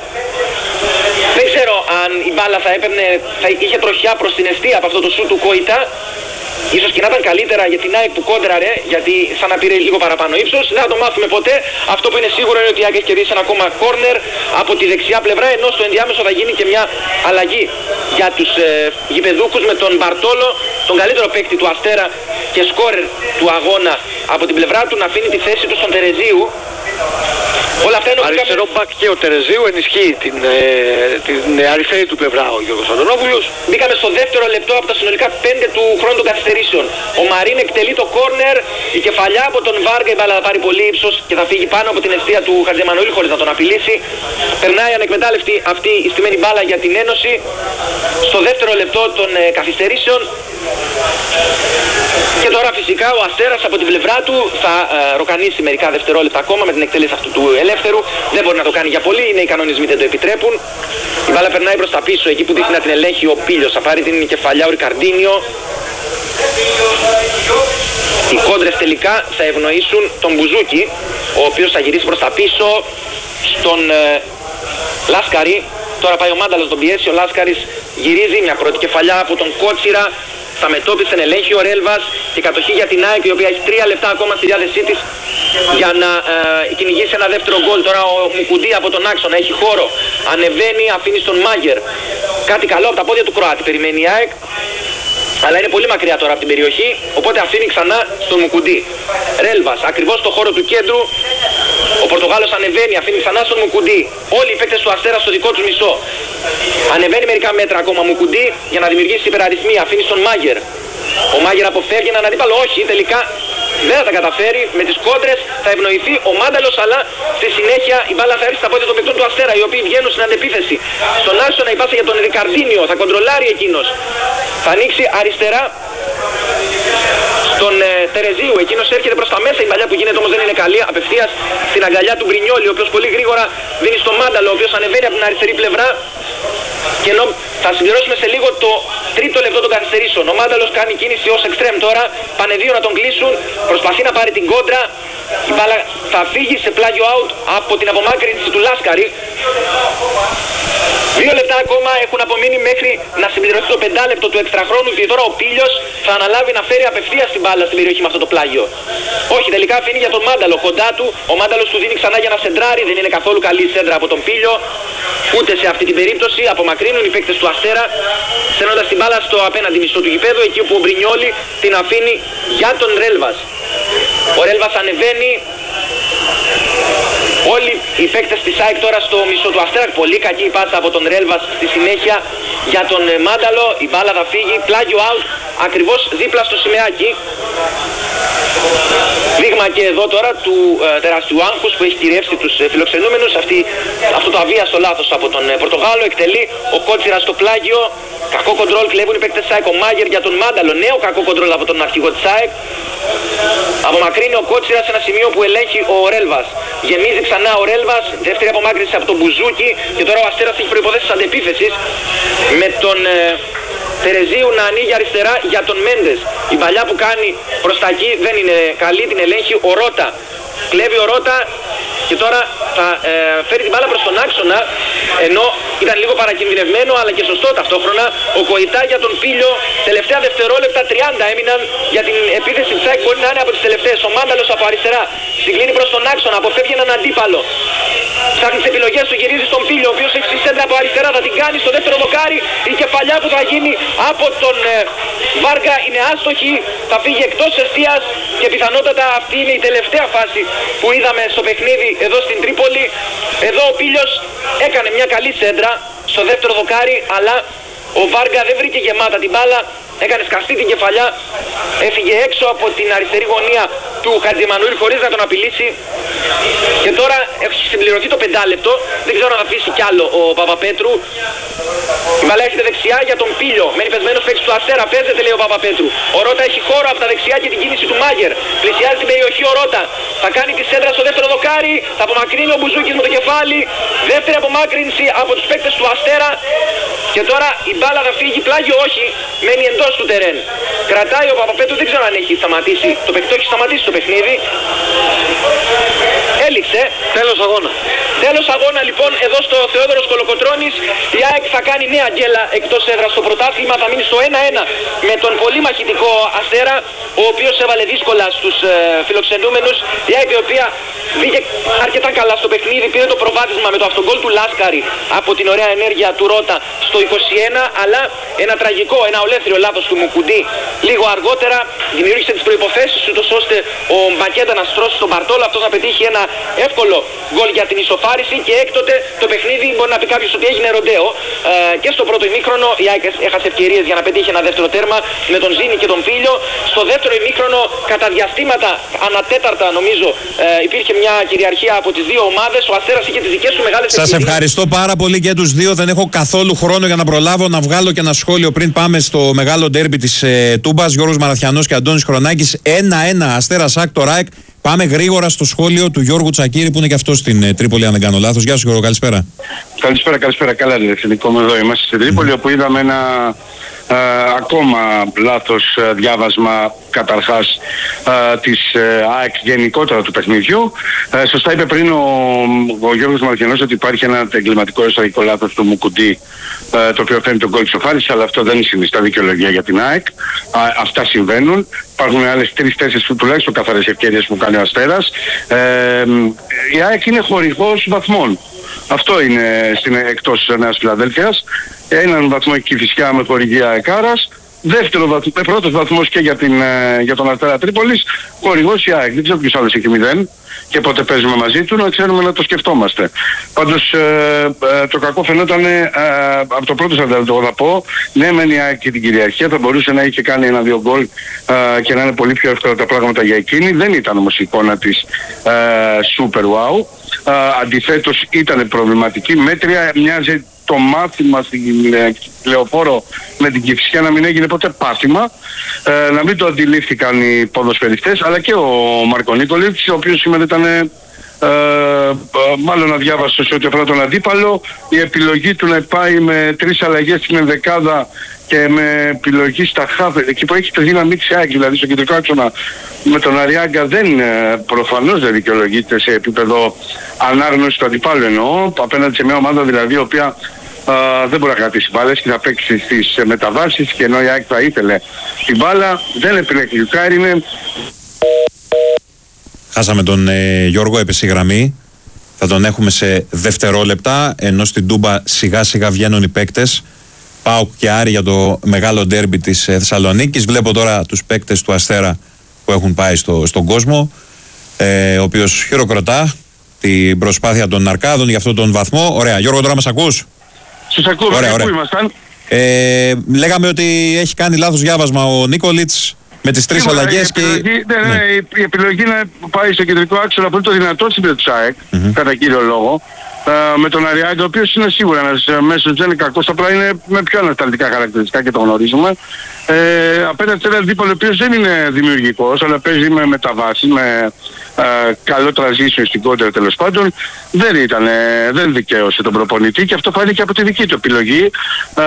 Δεν ξέρω αν η μπάλα θα έπαιρνε, θα είχε τροχιά προς την αιστεία από αυτό το σούτ του Κοϊτά. Ίσως και να ήταν καλύτερα για την ΑΕΚ που κόντραρε, γιατί σαν να πήρε λίγο παραπάνω ύψος. Δεν θα το μάθουμε ποτέ. Αυτό που είναι σίγουρο είναι ότι η ΑΕΚ έχει κερδίσει ένα ακόμα κόρνερ από τη δεξιά πλευρά, ενώ στο ενδιάμεσο θα γίνει και μια αλλαγή για τους ε, γηπεδούχους με τον Μπαρτόλο, τον καλύτερο παίκτη του Αστέρα και σκόρερ του αγώνα από την πλευρά του, να αφήνει τη θέση του στον Τερεζίου. Όλα αυτά είναι αριστερό μπακ και ο Τερεζίου ενισχύει την, ε, την αριστερή του πλευρά ο Γιώργος Αντωνόπουλος. Μπήκαμε στο δεύτερο λεπτό από τα συνολικά πέντε του χρόνου των καθυστερήσεων. Ο Μαρίν εκτελεί το κόρνερ, η κεφαλιά από τον Βάργα, η μπάλα θα πάρει πολύ ύψος και θα φύγει πάνω από την αιστεία του Χατζημανουήλ χωρίς να τον απειλήσει. Περνάει ανεκμετάλλευτη αυτή η στημένη μπάλα για την Ένωση στο δεύτερο λεπτό των ε, καθυστερήσεων. Και τώρα φυσικά ο Αστέρας από την πλευρά του θα ε, ροκανίσει μερικά δευτερόλεπτα ακόμα με την εκτέλεση αυτού του ελεύθερου. Δεν μπορεί να το κάνει για πολύ, είναι οι κανονισμοί, δεν το επιτρέπουν. Η μπάλα περνάει προς τα πίσω, εκεί που δείχνει να την ελέγχει ο Πίλιος. Θα πάρει την κεφαλιά ο Ρικαρντίνιο. Οι κόντρες τελικά θα ευνοήσουν τον Μπουζούκι, ο οποίος θα γυρίσει προς τα πίσω στον ε, Λάσκαρη. Τώρα πάει ο Μάνταλος τον πιέσει, ο Λάσκαρης γυρίζει, μια πρώτη κεφαλιά από τον Κότσιρα. Θα μετώπισε, ελέγχει ο Ρέλβας και κατοχή για την ΑΕΚ, η οποία έχει τρία λεπτά ακόμα στη διάθεσή της για να ε, κυνηγήσει ένα δεύτερο γκολ. Τώρα ο Μουκουντή από τον άξονα έχει χώρο, ανεβαίνει, αφήνει στον Μάγκερ. Κάτι καλό από τα πόδια του Κροάτη περιμένει η ΑΕΚ, αλλά είναι πολύ μακριά τώρα από την περιοχή, οπότε αφήνει ξανά στον Μουκουντή. Ρέλβας, ακριβώς στο χώρο του κέντρου. Ο Πορτογάλος ανεβαίνει, αφήνει ξανά στον Μουκουντή. Όλοι οι παίκτες του Αστέρα στο δικό τους μισό. Ανεβαίνει μερικά μέτρα ακόμα Μουκουντή για να δημιουργήσει υπεραριθμία. Αφήνει στον Μάγκερ. Ο Μάγκερ αποφεύγει έναν αντίπαλο. Όχι, τελικά δεν θα τα καταφέρει. Με τις κόντρες θα ευνοηθεί ο Μάνταλος, αλλά στη συνέχεια η μπάλα θα έρθει στα πόδια των παικτών του Αστέρα, οι οποίοι βγαίνουν στην αντεπίθεση. Στον άξονα η πάσα για τον Ρικαρντίνιο. Θα κοντρολάρει εκείνος. Θα ανοίξει αριστερά στον ε, Τερεζίου, εκείνος έρχεται προς τα μέσα, η παλιά που γίνεται όμως δεν είναι καλή, απευθείας στην αγκαλιά του Μπρινιόλη, ο οποίος πολύ γρήγορα δίνει στο Μάνταλο, ο οποίος ανεβαίνει από την αριστερή πλευρά. Και ενώ θα συμπληρώσουμε σε λίγο το τρίτο λεπτό των καθυστερήσεων. Ο Μάνταλος κάνει κίνηση ως εξτρέμ τώρα, πάνε δύο να τον κλείσουν, προσπαθεί να πάρει την κόντρα. Η μπάλα θα φύγει σε πλάγιο out από την απομάκρυνση του Λάσκαρη. Δύο λεπτά ακόμα έχουν απομείνει μέχρι να συμπληρωθεί το πεντάλεπτο του εξτραχρόνου, και τώρα ο Πίλιος θα αναλάβει να φέρει απευθείας την μπάλα στην περιοχή με αυτό το πλάγιο. Όχι, τελικά αφήνει για τον Μάνταλο κοντά του. Ο Μάνταλος του δίνει ξανά για να σεντράρει. Δεν είναι καθόλου καλή σέντρα από τον Πίλιο, ούτε σε αυτή την περίπτωση. Απομακρύνουν οι παίκτες του Αστέρα, στέλνοντας την μπάλα στο απέναντι μισό του γηπέδου, εκεί όπου ο Μπρινιόλη την αφήνει για τον Ρέλβας. Ο Ρέλβας ανεβαίνει. Όλοι οι παίκτες της ΑΕΚ τώρα στο μισό του Αστέρα. Πολύ κακή η πάσα από τον Ρέλβας στη συνέχεια για τον Μάνταλο. Η μπάλα θα φύγει, πλάγιο out, ακριβώς δίπλα στο σημαίακι. Δείγμα και εδώ τώρα του ε, τεράστιου άγχους που έχει κυριεύσει τους ε, φιλοξενούμενους. Αυτή, αυτό το αβίαστο λάθος από τον ε, Πορτογάλο. Εκτελεί ο Κότσιρας στο πλάγιο. Κακό κοντρόλ κλέβουν οι παίκτες της ΑΕΚ. Ο Μάγκερ για τον Μάνταλο. Νέο κακό κοντρόλ από τον αρχηγό της ΑΕΚ. Απομακρύνει ο Κότσιρας σε ένα σημείο που ελέγχει ο Ρέλβας. Γεμίζει ξανά ο Ρέλβας. Δεύτερη απομάκρυνση από τον Μπουζούκι. Και τώρα ο Αστέρας έχει προϋποθέσεις αντεπίθεσης με τον ε, Τερεζίου να ανοίγει αριστερά για τον Μέντες. Η παλιά που κάνει προς τα εκεί δεν είναι καλή, την ελέγχει ο Ρώτα. Κλέβει ο Ρώτα και τώρα θα ε, φέρει την μπάλα προς τον άξονα, ενώ ήταν λίγο παρακινδυνευμένο αλλά και σωστό ταυτόχρονα. Ο Κοϊτά για τον Πίλιο. Τελευταία δευτερόλεπτα, τριάντα έμειναν για την επίθεση της ΑΕΚ, μπορεί να είναι από τις τελευταίες. Ο Μάνταλος από αριστερά συγκλίνει προς τον άξονα, αποφεύγει έναν αντίπαλο. Ψάχνει τις επιλογές του, γυρίζει στον Πίλιο, ο οποίος έχει στη σέντρα από αριστερά, θα την κάνει στο δεύτερο δοκάρι. Η κεφαλιά που θα γίνει από τον ε, Βάργα είναι άστοχη, θα φύγει εκτός εστίας και πιθανότατα αυτή είναι η τελευταία φάση που είδαμε στο παιχνίδι εδώ στην Τρίπολη. Εδώ ο Πίλιος έκανε μια καλή σέντρα στο δεύτερο δοκάρι, αλλά ο Βάργα δεν βρήκε γεμάτα την μπάλα, έκανε σκαστή την κεφαλιά, έφυγε έξω από την αριστερή γωνία του Χατζημανουήλ χωρίς να τον απειλήσει. Και τώρα έχει συμπληρωθεί το πεντάλεπτο, δεν ξέρω αν θα αφήσει κι άλλο ο Παπαπέτρου. Η μπάλα έρχεται δεξιά για τον Πίλιο, μένει πεσμένος παίκτης του Αστέρα, παίζεται λέει ο Παπαπέτρου. Ο Ρώτα έχει χώρο από τα δεξιά και την κίνηση του Μάγκερ. Πλησιάζει την περιοχή ο Ρώτα, θα κάνει τη σέντρα στο δεύτερο δοκάρι, θα απομακρύνει ο Μπουζούκης με το κεφάλι. Δεύτερη απομάκρυνση από τους παίκτες του Αστέρα. Και τώρα η μπάλα θα φύγει, πλάγιο όχι, μένει εντός του τερέν. Κρατάει ο Παπαπέτρου, δεν ξέρω αν έχει σταματήσει το παιχνίδι, έχει σταματήσει το παιχνίδι. Έληξε. Τέλος αγώνα. Τέλος αγώνα λοιπόν εδώ στο Θεόδωρος Κολοκοτρώνης. Η ΑΕΚ θα κάνει νέα γκέλα εκτός έδρας στο πρωτάθλημα, θα μείνει στο ένα ένα με τον πολύ μαχητικό Αστέρα, ο οποίος έβαλε δύσκολα στους ε, φιλοξενούμενους. Η ΑΕΚ η οποία μπήκε αρκετά καλά στο παιχνίδι, πήρε το προβάδισμα με το αυτογκόλ του Λάσκαρη από την ωραία ενέργεια του Ρώτα στο είκοσι ένα, αλλά ένα τραγικό, ένα ολέθριο λάθος του Μουκουντή λίγο αργότερα δημιούργησε τις προϋποθέσεις ούτως ώστε ο Μπακέντα να στρώσει τον Μπαρτόλο, αυτός να πετύχει ένα εύκολο γκολ για την ισοφάριση και έκτοτε το παιχνίδι μπορεί να πει κάποιος ότι έγινε ροντέο. Ε, και στο πρώτο ημίχρονο η ΑΕΚ έχασε ευκαιρίες για να πετύχει ένα δεύτερο τέρμα με τον Ζήνη και τον Φίλιο. Στο δεύτερο ημίχρονο κατά διαστήματα ανατέταρτα νομίζω ε, υπήρχε μια κυριαρχία από τις δύο ομάδες. Ο Αστέρας είχε τις δικές του μεγάλες ευκαιρίες. Σας ευχαριστώ πάρα πολύ και τους δύο. Δεν έχω καθόλου χρόνο για να προλάβω να βγάλω και ένα σχόλιο πριν πάμε στο μεγάλο ντέρμπι της ε, Τούμπας. Γιώργος Μαραθιανός και Αντώνης Χρονάκης. ένα-ένα Αστέρας ΑΕΚ το ΡΑΕΚ. Πάμε γρήγορα στο σχόλιο του Γιώργου Τσακίρη που είναι και αυτό στην ε, Τρίπολη, αν δεν κάνω λάθος. Γεια σου Γιώργο, καλησπέρα. Καλησπέρα, καλησπέρα. Καλά, ρε Φιλικό, εδώ είμαστε στην Τρίπολη, mm. όπου είδαμε ένα ε, ακόμα λάθος ε, διάβασμα καταρχάς ε, της ε, ΑΕΚ γενικότερα του παιχνιδιού. Ε, σωστά είπε πριν ο, ο Γιώργος Μαρθιανός ότι υπάρχει ένα εγκληματικό εσωτερικό λάθος του Μουκουντή, ε, το οποίο φέρνει τον γκολ της ισοφάρισης, αλλά αυτό δεν συνιστά δικαιολογία για την ΑΕΚ. Α, αυτά συμβαίνουν. Υπάρχουν άλλες τρεις-τέσσερις τουλάχιστον καθαρές ευκαιρίες που κάνει ο Αστέρας. Ε, η ΑΕΚ είναι χορηγός βαθμών. Αυτό είναι στην, εκτός Νέας Φιλαδέλφειας. Έναν βαθμό εκεί φυσικά με χορηγία ΑΕΚΑΡΑΣ. Δεύτερο βαθμό, πρώτος βαθμός και για, την, για τον Αστέρα Τρίπολης, χορηγός η ΑΕΚ. Δεν ξέρω ποιος άλλος έχει μηδέν και πότε παίζουμε μαζί του, να ξέρουμε να το σκεφτόμαστε. Πάντως ε, ε, το κακό φαινόταν ε, από το πρώτο σανταλτό θα πω, ναι μεν η ΑΕΚ και την κυριαρχία θα μπορούσε να είχε κάνει ένα-δύο γκολ ε, και να είναι πολύ πιο εύκολα τα πράγματα για εκείνη. Δεν ήταν όμως η εικόνα της ε, super wow. Ε, αντιθέτως ήταν προβληματική, μέτρια, μοιάζει το μάθημα στην ε, Λεωφόρο με την Κηφισιά να μην έγινε ποτέ πάθημα, ε, να μην το αντιλήφθηκαν οι ποδοσφαιριστές, αλλά και ο Μάρκο Νίκολιτς, ο οποίος σήμερα ήταν ε, ε, μάλλον αδιάβαστος σε ό,τι αφορά τον αντίπαλο. Η επιλογή του να πάει με τρεις αλλαγές στην ενδεκάδα και με επιλογή στα χαφ, εκεί που έχει τη δύναμη της ΑΕΚ, δηλαδή στο κεντρικό άξονα με τον Αριάγκα, δεν προφανώς δεν δικαιολογείται σε επίπεδο ανάγνωση του αντιπάλου, εννοώ, απέναντι σε μια ομάδα δηλαδή η οποία Uh, δεν μπορεί να κρατήσει μπάλες και θα παίξει στις uh, μεταβάσεις, και ενώ η ΑΕΚ θα ήθελε την μπάλα, δεν επιλέγει ο Κάρινε. Χάσαμε τον ε, Γιώργο, έπεσε η γραμμή. Θα τον έχουμε σε δευτερόλεπτα, ενώ στην Τούμπα σιγά σιγά βγαίνουν οι παίκτες. ΠΑΟΚ και Άρη για το μεγάλο ντέρμπι της ε, Θεσσαλονίκης. Βλέπω τώρα τους παίκτες του Αστέρα που έχουν πάει στο, στον κόσμο, ε, ο οποίος χειροκροτά την προσπάθεια των Αρκάδων για αυτόν τον βαθμό. Ωραία, Γιώργο, τώρα μας ακούς? Σας ακούω, ωραία, ωραία. Πού ήμασταν? Ε, λέγαμε ότι έχει κάνει λάθος διάβασμα ο Νίκολιτς με τις τρεις αλλαγές και... Ναι, ναι, ναι, η επιλογή να πάει στο κεντρικό άξονα που είναι το δυνατό στην περίπτωση της ΑΕΚ, mm-hmm. κατά κύριο λόγο, ε, με τον Αριάγκα, ο οποίος είναι σίγουρα ένας μέσος, δεν είναι κακός, απλά είναι με πιο ανασταλτικά χαρακτηριστικά και το γνωρίζουμε. Ε, απέναντι σε έναν δίπολο ο οποίος δεν είναι δημιουργικός, αλλά παίζει με μεταβάσεις, με ε, καλό transition στην κόντερ τέλος πάντων, δεν ήταν, ε, δεν δικαίωσε τον προπονητή, και αυτό φάνηκε από τη δική του επιλογή, ε,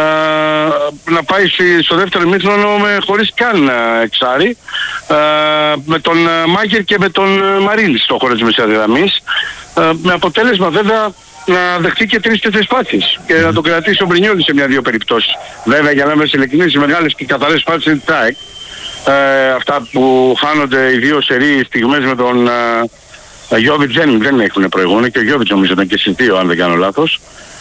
να πάει στο δεύτερο ημίχρονο χωρίς καν εξάρι, ε, με τον Μάγκερ και με τον Μαρίνη στο χώρο της μεσαίας γραμμής, ε, με αποτέλεσμα βέβαια να δεχτεί και τρεις-τέσσερις φάσεις και να τον κρατήσει ο Μπρινιόλης σε μια-δύο περιπτώσεις. Βέβαια, για να είμαστε ειλικρινείς, οι μεγάλες και καθαρές φάσεις είναι της ΑΕΚ. Ε, αυτά που χάνονται οι δύο σερί στιγμές με τον ε, Γιώβιτς δεν, δεν έχουν προηγούμενο, και ο Γιώβιτς νομίζω ήταν και στις δύο, αν δεν κάνω λάθος.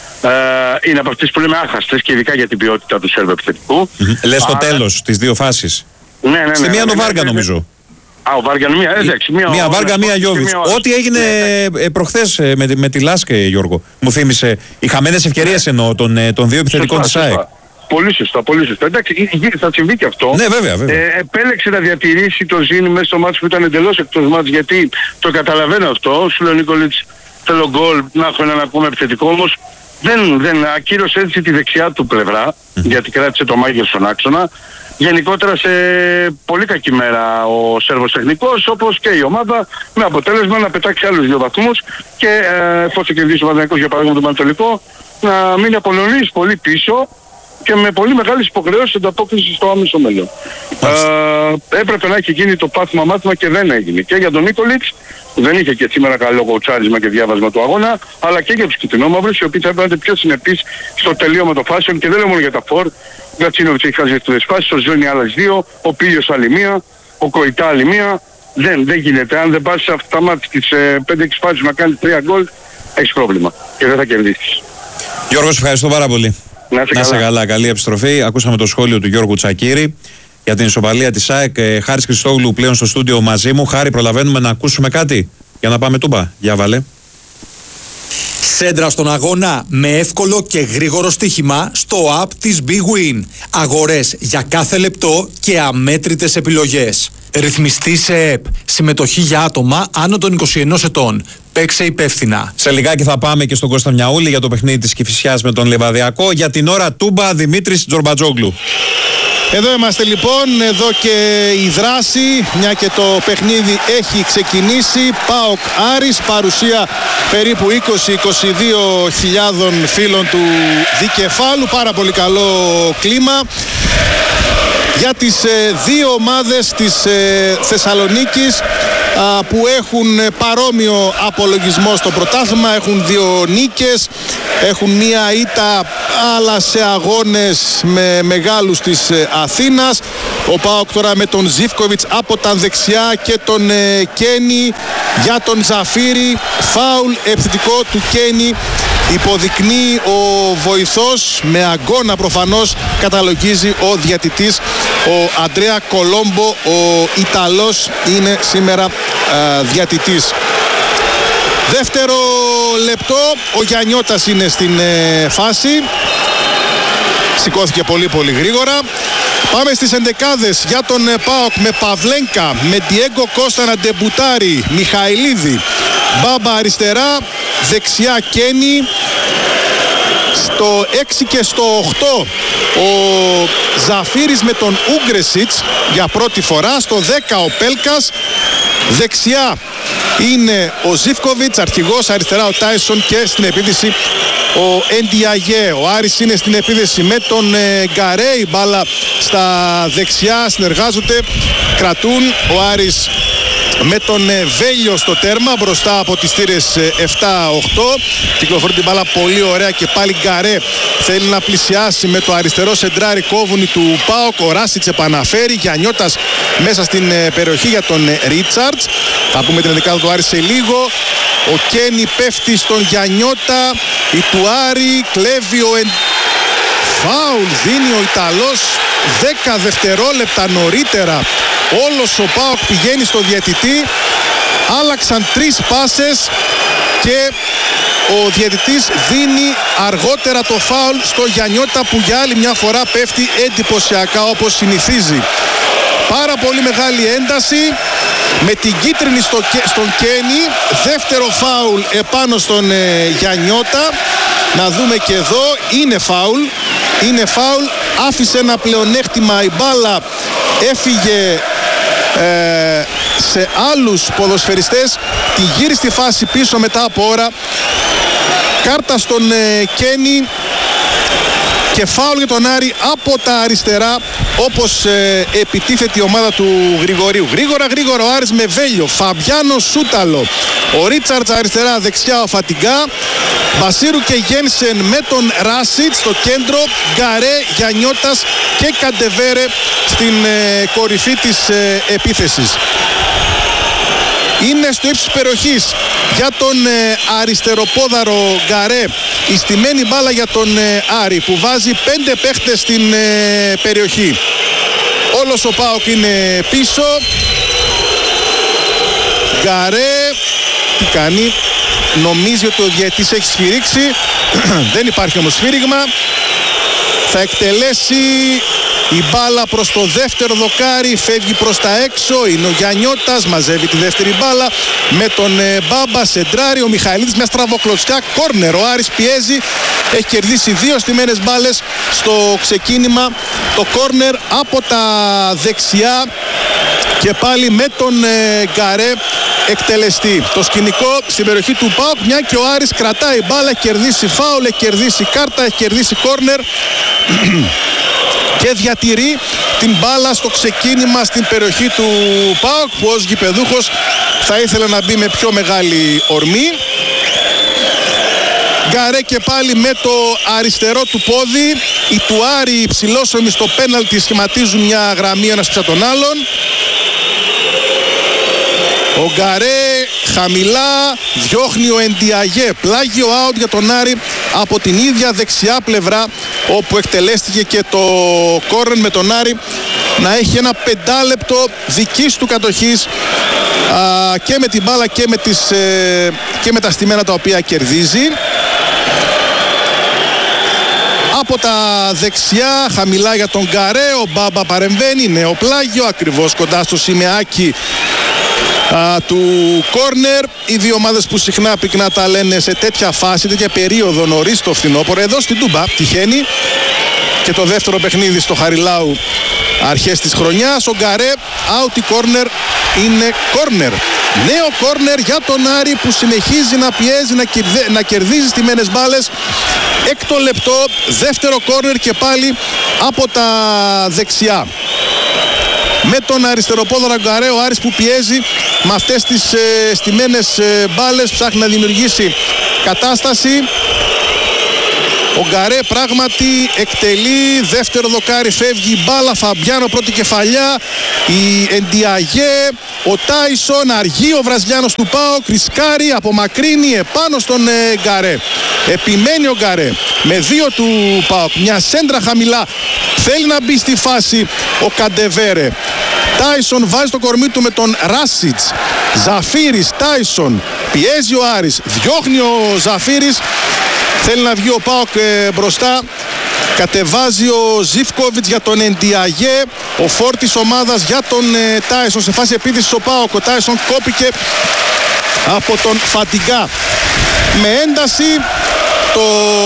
Ε, είναι από αυτές που λέμε άχαστες, και ειδικά για την ποιότητα του Σέρβου επιθετικού. Mm-hmm. Λες στο τέλος, τις δύο φάσεις. Ναι, ναι, ναι. Στη μία ναι, το ναι, Βάργα ναι, νομίζω. Α, ο Βάργα είναι μία, εντάξει. Μία, μία Βάργα, μία Γιώβιτς. Ό,τι έγινε ναι, προχθές με, με τη Λάσκε, Γιώργο. Μου θύμισε οι χαμένες ευκαιρίες, ναι, εννοώ των, των δύο επιθετικών της ΑΕΚ. Πολύ σωστά, πολύ σωστά. Εντάξει, θα συμβεί και αυτό. Ναι, βέβαια, βέβαια. Ε, επέλεξε να διατηρήσει το Ζήνη μέσα στο μάτς που ήταν εντελώς εκτός μάτς, γιατί το καταλαβαίνω αυτό. Σου λέει ο Νίκολιτς, θέλω γκολ, να έχω έναν ακόμα επιθετικό, όμως δεν, δεν ακύρωσε έτσι τη δεξιά του πλευρά, mm-hmm. γιατί κράτησε το Μάγκερ στον άξονα. Γενικότερα σε πολύ κακή μέρα ο Σέρβος τεχνικός, όπως και η ομάδα, με αποτέλεσμα να πετάξει άλλους δύο βαθμούς και ε, εφόσον κερδίσει ο Παναθηναϊκός για παράδειγμα τον Πανατολικό, να μείνει από νωρίς πολύ πίσω και με πολύ μεγάλες υποχρεώσεις ανταπόκριση στο άμεσο μέλλον. Ε, έπρεπε να έχει γίνει το πάθημα μάθημα και δεν έγινε. Και για τον Νίκολιτς, δεν είχε και σήμερα καλό κοουτσάρισμα και διάβασμα του αγώνα, αλλά και για τους κυτρινόμαυρους, οι οποίοι θα έπρεπε να είναι πιο συνεπείς στο τελείωμα των φάσεων, και δεν λέω μόνο για τα φορ. Ο Γκατσίνοβιτς έχει χάσει τις φάσεις, ο Ζώνη άλλες δύο, ο Πίλιος άλλη μία, ο Κοϊτά άλλη μία. δεν, δεν γίνεται. Αν δεν πας σε αυτά τα μάτια τις ε, πέντε έξι φάσεις να κάνεις τρία γκολ, έχεις πρόβλημα και δεν θα κερδίσεις. Γιώργο, ευχαριστώ πάρα πολύ. Να είσαι καλά. καλά. Καλή επιστροφή. Ακούσαμε το σχόλιο του Γιώργου Τσακίρη για την ισοπαλία της ΑΕΚ. Ε, Χάρης Χριστόγλου πλέον στο στούντιο μαζί μου. Χάρη, προλαβαίνουμε να ακούσουμε κάτι για να πάμε τούμπα? Για βάλε. Σέντρα στον αγώνα με εύκολο και γρήγορο στοίχημα στο app της Big Win. Αγορές για κάθε λεπτό και αμέτρητες επιλογές. Ρυθμιστή σε ΕΠ. Συμμετοχή για άτομα άνω των είκοσι ενός ετών. Παίξε υπεύθυνα. Σε λιγάκι θα πάμε και στον Κώστα Μιαούλη για το παιχνίδι της Κηφισιάς με τον Λεβαδιακό. Για την ώρα τούμπα, Δημήτρης Τζορμπατζόγλου. Εδώ είμαστε λοιπόν, εδώ και η δράση, μια και το παιχνίδι έχει ξεκινήσει. ΠΑΟΚ Άρης, παρουσία περίπου είκοσι με είκοσι δύο χιλιάδων φίλων του δικεφάλου. Πάρα πολύ καλό κλίμα για τις ε, δύο ομάδες της ε, Θεσσαλονίκης α, που έχουν παρόμοιο απολογισμό στο πρωτάθλημα. Έχουν δύο νίκες, έχουν μία ήττα αλλά σε αγώνες με μεγάλους της ε, Αθήνας. Ο ΠΑΟΚ τώρα με τον Ζίβκοβιτς από τα δεξιά και τον ε, Κένι για τον Ζαφύρη. Φάουλ επιθετικό του Κένι υποδεικνύει ο βοηθός, με αγκώνα προφανώς καταλογίζει ο διαιτητής. Ο Αντρέα Κολόμπο, ο Ιταλός, είναι σήμερα α, διαιτητής. Δεύτερο λεπτό, ο Γιαννιώτας είναι στην ε, φάση. Σηκώθηκε πολύ πολύ γρήγορα. Πάμε στις ενδεκάδες για τον ε, ΠΑΟΚ με Παυλένκα, με Ντιέγκο Κώστα να ντεμπουτάρει, Μιχαηλίδη, Μπάμπα αριστερά, δεξιά Κένι. Στο έξι και στο οκτώ ο Ζαφύρης με τον Ούγκρεσιτς για πρώτη φορά. Στο δέκα ο Πέλκας. Δεξιά είναι ο Ζίβκοβιτς, αρχηγός, αριστερά ο Τάισον και στην επίθεση ο Εντιαγέ. Ο Άρης είναι στην επίθεση με τον ε, Γκαρέ. Η μπάλα στα δεξιά, συνεργάζονται, κρατούν. Ο Άρης με τον ε, Βέλιο στο τέρμα μπροστά από τις θύρες ε, επτά οκτώ. Κυκλοφορεί την μπάλα πολύ ωραία και πάλι Γκαρέ θέλει να πλησιάσει με το αριστερό σεντράρι κόβουνι του ΠΑΟΚ. Ο Ράσιτς επαναφέρει. Γιαννιώτας μέσα στην ε, περιοχή για τον ε, Ρίτσαρτς. Θα πούμε την ενδεκάδα του Άρη σε λίγο. Ο Κένι πέφτει στον Γιαννιώτα. Η του Άρη κλέβει ο εν... Φάουλ δίνει ο Ιταλός δέκα δευτερόλεπτα νωρίτερα. Όλος ο ΠΑΟΚ πηγαίνει στο διαιτητή. Άλλαξαν τρεις πάσες και ο διαιτητής δίνει αργότερα το φάουλ στο Γιαννιώτα, που για άλλη μια φορά πέφτει εντυπωσιακά όπως συνηθίζει. Πάρα πολύ μεγάλη ένταση με την κίτρινη στο, στον Κένι. Δεύτερο φάουλ επάνω στον ε, Γιαννιώτα. Να δούμε και εδώ, είναι φάουλ. Είναι φάουλ, άφησε ένα πλεονέκτημα, η μπάλα έφυγε ε, σε άλλους ποδοσφαιριστές, τη γύρισε στη φάση πίσω μετά από ώρα. Κάρτα στον ε, Κένι και φάουλ για τον Άρη από τα αριστερά, όπως ε, επιτίθεται η ομάδα του Γρηγορίου. Γρήγορα γρήγορα ο Άρης με Βέλιο, Φαμπιάνο Σούταλο, ο Ρίτσαρτς αριστερά, δεξιά ο Φατιγκά, Μπασίρου και Γένσεν με τον Ράσιτ στο κέντρο, Γκαρέ, Γιαννιώτας και Καντεβέρε στην ε, κορυφή της ε, επίθεσης. Είναι στο ύψος της περιοχής για τον ε, αριστεροπόδαρο Γκαρέ. Η στημένη μπάλα για τον ε, Άρη, που βάζει πέντε παίχτες στην ε, περιοχή. Όλος ο ΠΑΟΚ είναι πίσω. Γκαρέ, τι κάνει? Νομίζει ότι ο διαιτητής έχει σφυρίξει. Δεν υπάρχει όμως σφύριγμα. Θα εκτελέσει η μπάλα προς το δεύτερο δοκάρι, φεύγει προς τα έξω. Είναι ο Γιαννιώτας, μαζεύει τη δεύτερη μπάλα με τον ε, Μπάμπα, σεντράρι. Ο Μιχαηλίδης μια στραβοκλωτσιά, κόρνερ. Ο Άρης πιέζει, έχει κερδίσει δύο στημένες μπάλες στο ξεκίνημα. Το κόρνερ από τα δεξιά και πάλι με τον ε, Γκαρέ εκτελεστή. Το σκηνικό στην περιοχή του ΠΑΟΚ, μια και ο Άρης κρατάει μπάλα, έχει κερδίσει φάουλ, έχει κερδίσει κάρτα, έχει κερδίσει κόρνερ και διατηρεί την μπάλα στο ξεκίνημα στην περιοχή του ΠΑΟΚ, που ως γηπεδούχος θα ήθελε να μπει με πιο μεγάλη ορμή. Γκαρέ και πάλι με το αριστερό του πόδι. Οι του Άρη υψηλόσωμοι στο πέναλτι σχηματίζουν μια γραμμή ένας πίσω τον άλλον. Ο Γκαρέ χαμηλά διώχνει ο Εντιαγέ. Πλάγιο out για τον Άρη από την ίδια δεξιά πλευρά, όπου εκτελέστηκε και το κόρνερ, με τον Άρη να έχει ένα πεντάλεπτο δικής του κατοχής α, και με την μπάλα και με, τις, ε, και με τα στημένα τα οποία κερδίζει. Από τα δεξιά χαμηλά για τον Γκαρέ, ο Μπάμπα παρεμβαίνει, νέο πλάγιο ακριβώς κοντά στο σημεάκι α, του κόρνερ. Οι δύο ομάδες που συχνά πυκνά τα λένε σε τέτοια φάση, τέτοια περίοδο νωρίς το φθινόπωρο. Εδώ στην Τούμπα τυχαίνει και το δεύτερο παιχνίδι στο Χαριλάου αρχές της χρονιάς. Ο Γκαρέ, out η κόρνερ, είναι κόρνερ. Νέο κόρνερ για τον Άρη που συνεχίζει να πιέζει, να, κερδε, να κερδίζει στιμένες μπάλες. Έκτο λεπτό, δεύτερο κόρνερ και πάλι από τα δεξιά. Με τον αριστεροπόδαρο Γκαρέ, ο Άρης που πιέζει με αυτές τις ε, στιμένες ε, μπάλες, ψάχνει να δημιουργήσει κατάσταση. Ο Γκαρέ πράγματι εκτελεί, δεύτερο δοκάρι, φεύγει η μπάλα, Φαμπιάνο πρώτη κεφαλιά, η Εντιαγέ, ο Τάισον, αργεί ο Βραζιλιάνος του ΠΑΟΚ, ρισκάρει, απομακρύνει επάνω στον ε, Γκαρέ. Επιμένει ο Γκαρέ με δύο του ΠΑΟΚ, μια σέντρα χαμηλά, θέλει να μπει στη φάση ο Καντεβέρε. Τάισον βάζει το κορμί του με τον Ράσιτς. Ζαφίρης, Τάισον, πιέζει ο Άρης, διώχνει ο Ζαφίρης. Θέλει να βγει ο ΠΑΟΚ ε, μπροστά. Κατεβάζει ο Ζίβκοβιτς για τον Εντιαγέ. Ο φόρτης ομάδας για τον ε, Τάισον. Σε φάση επίθεσης ο ΠΑΟΚ. Ο Τάισον κόπηκε από τον Φαντιγκά. Με ένταση το,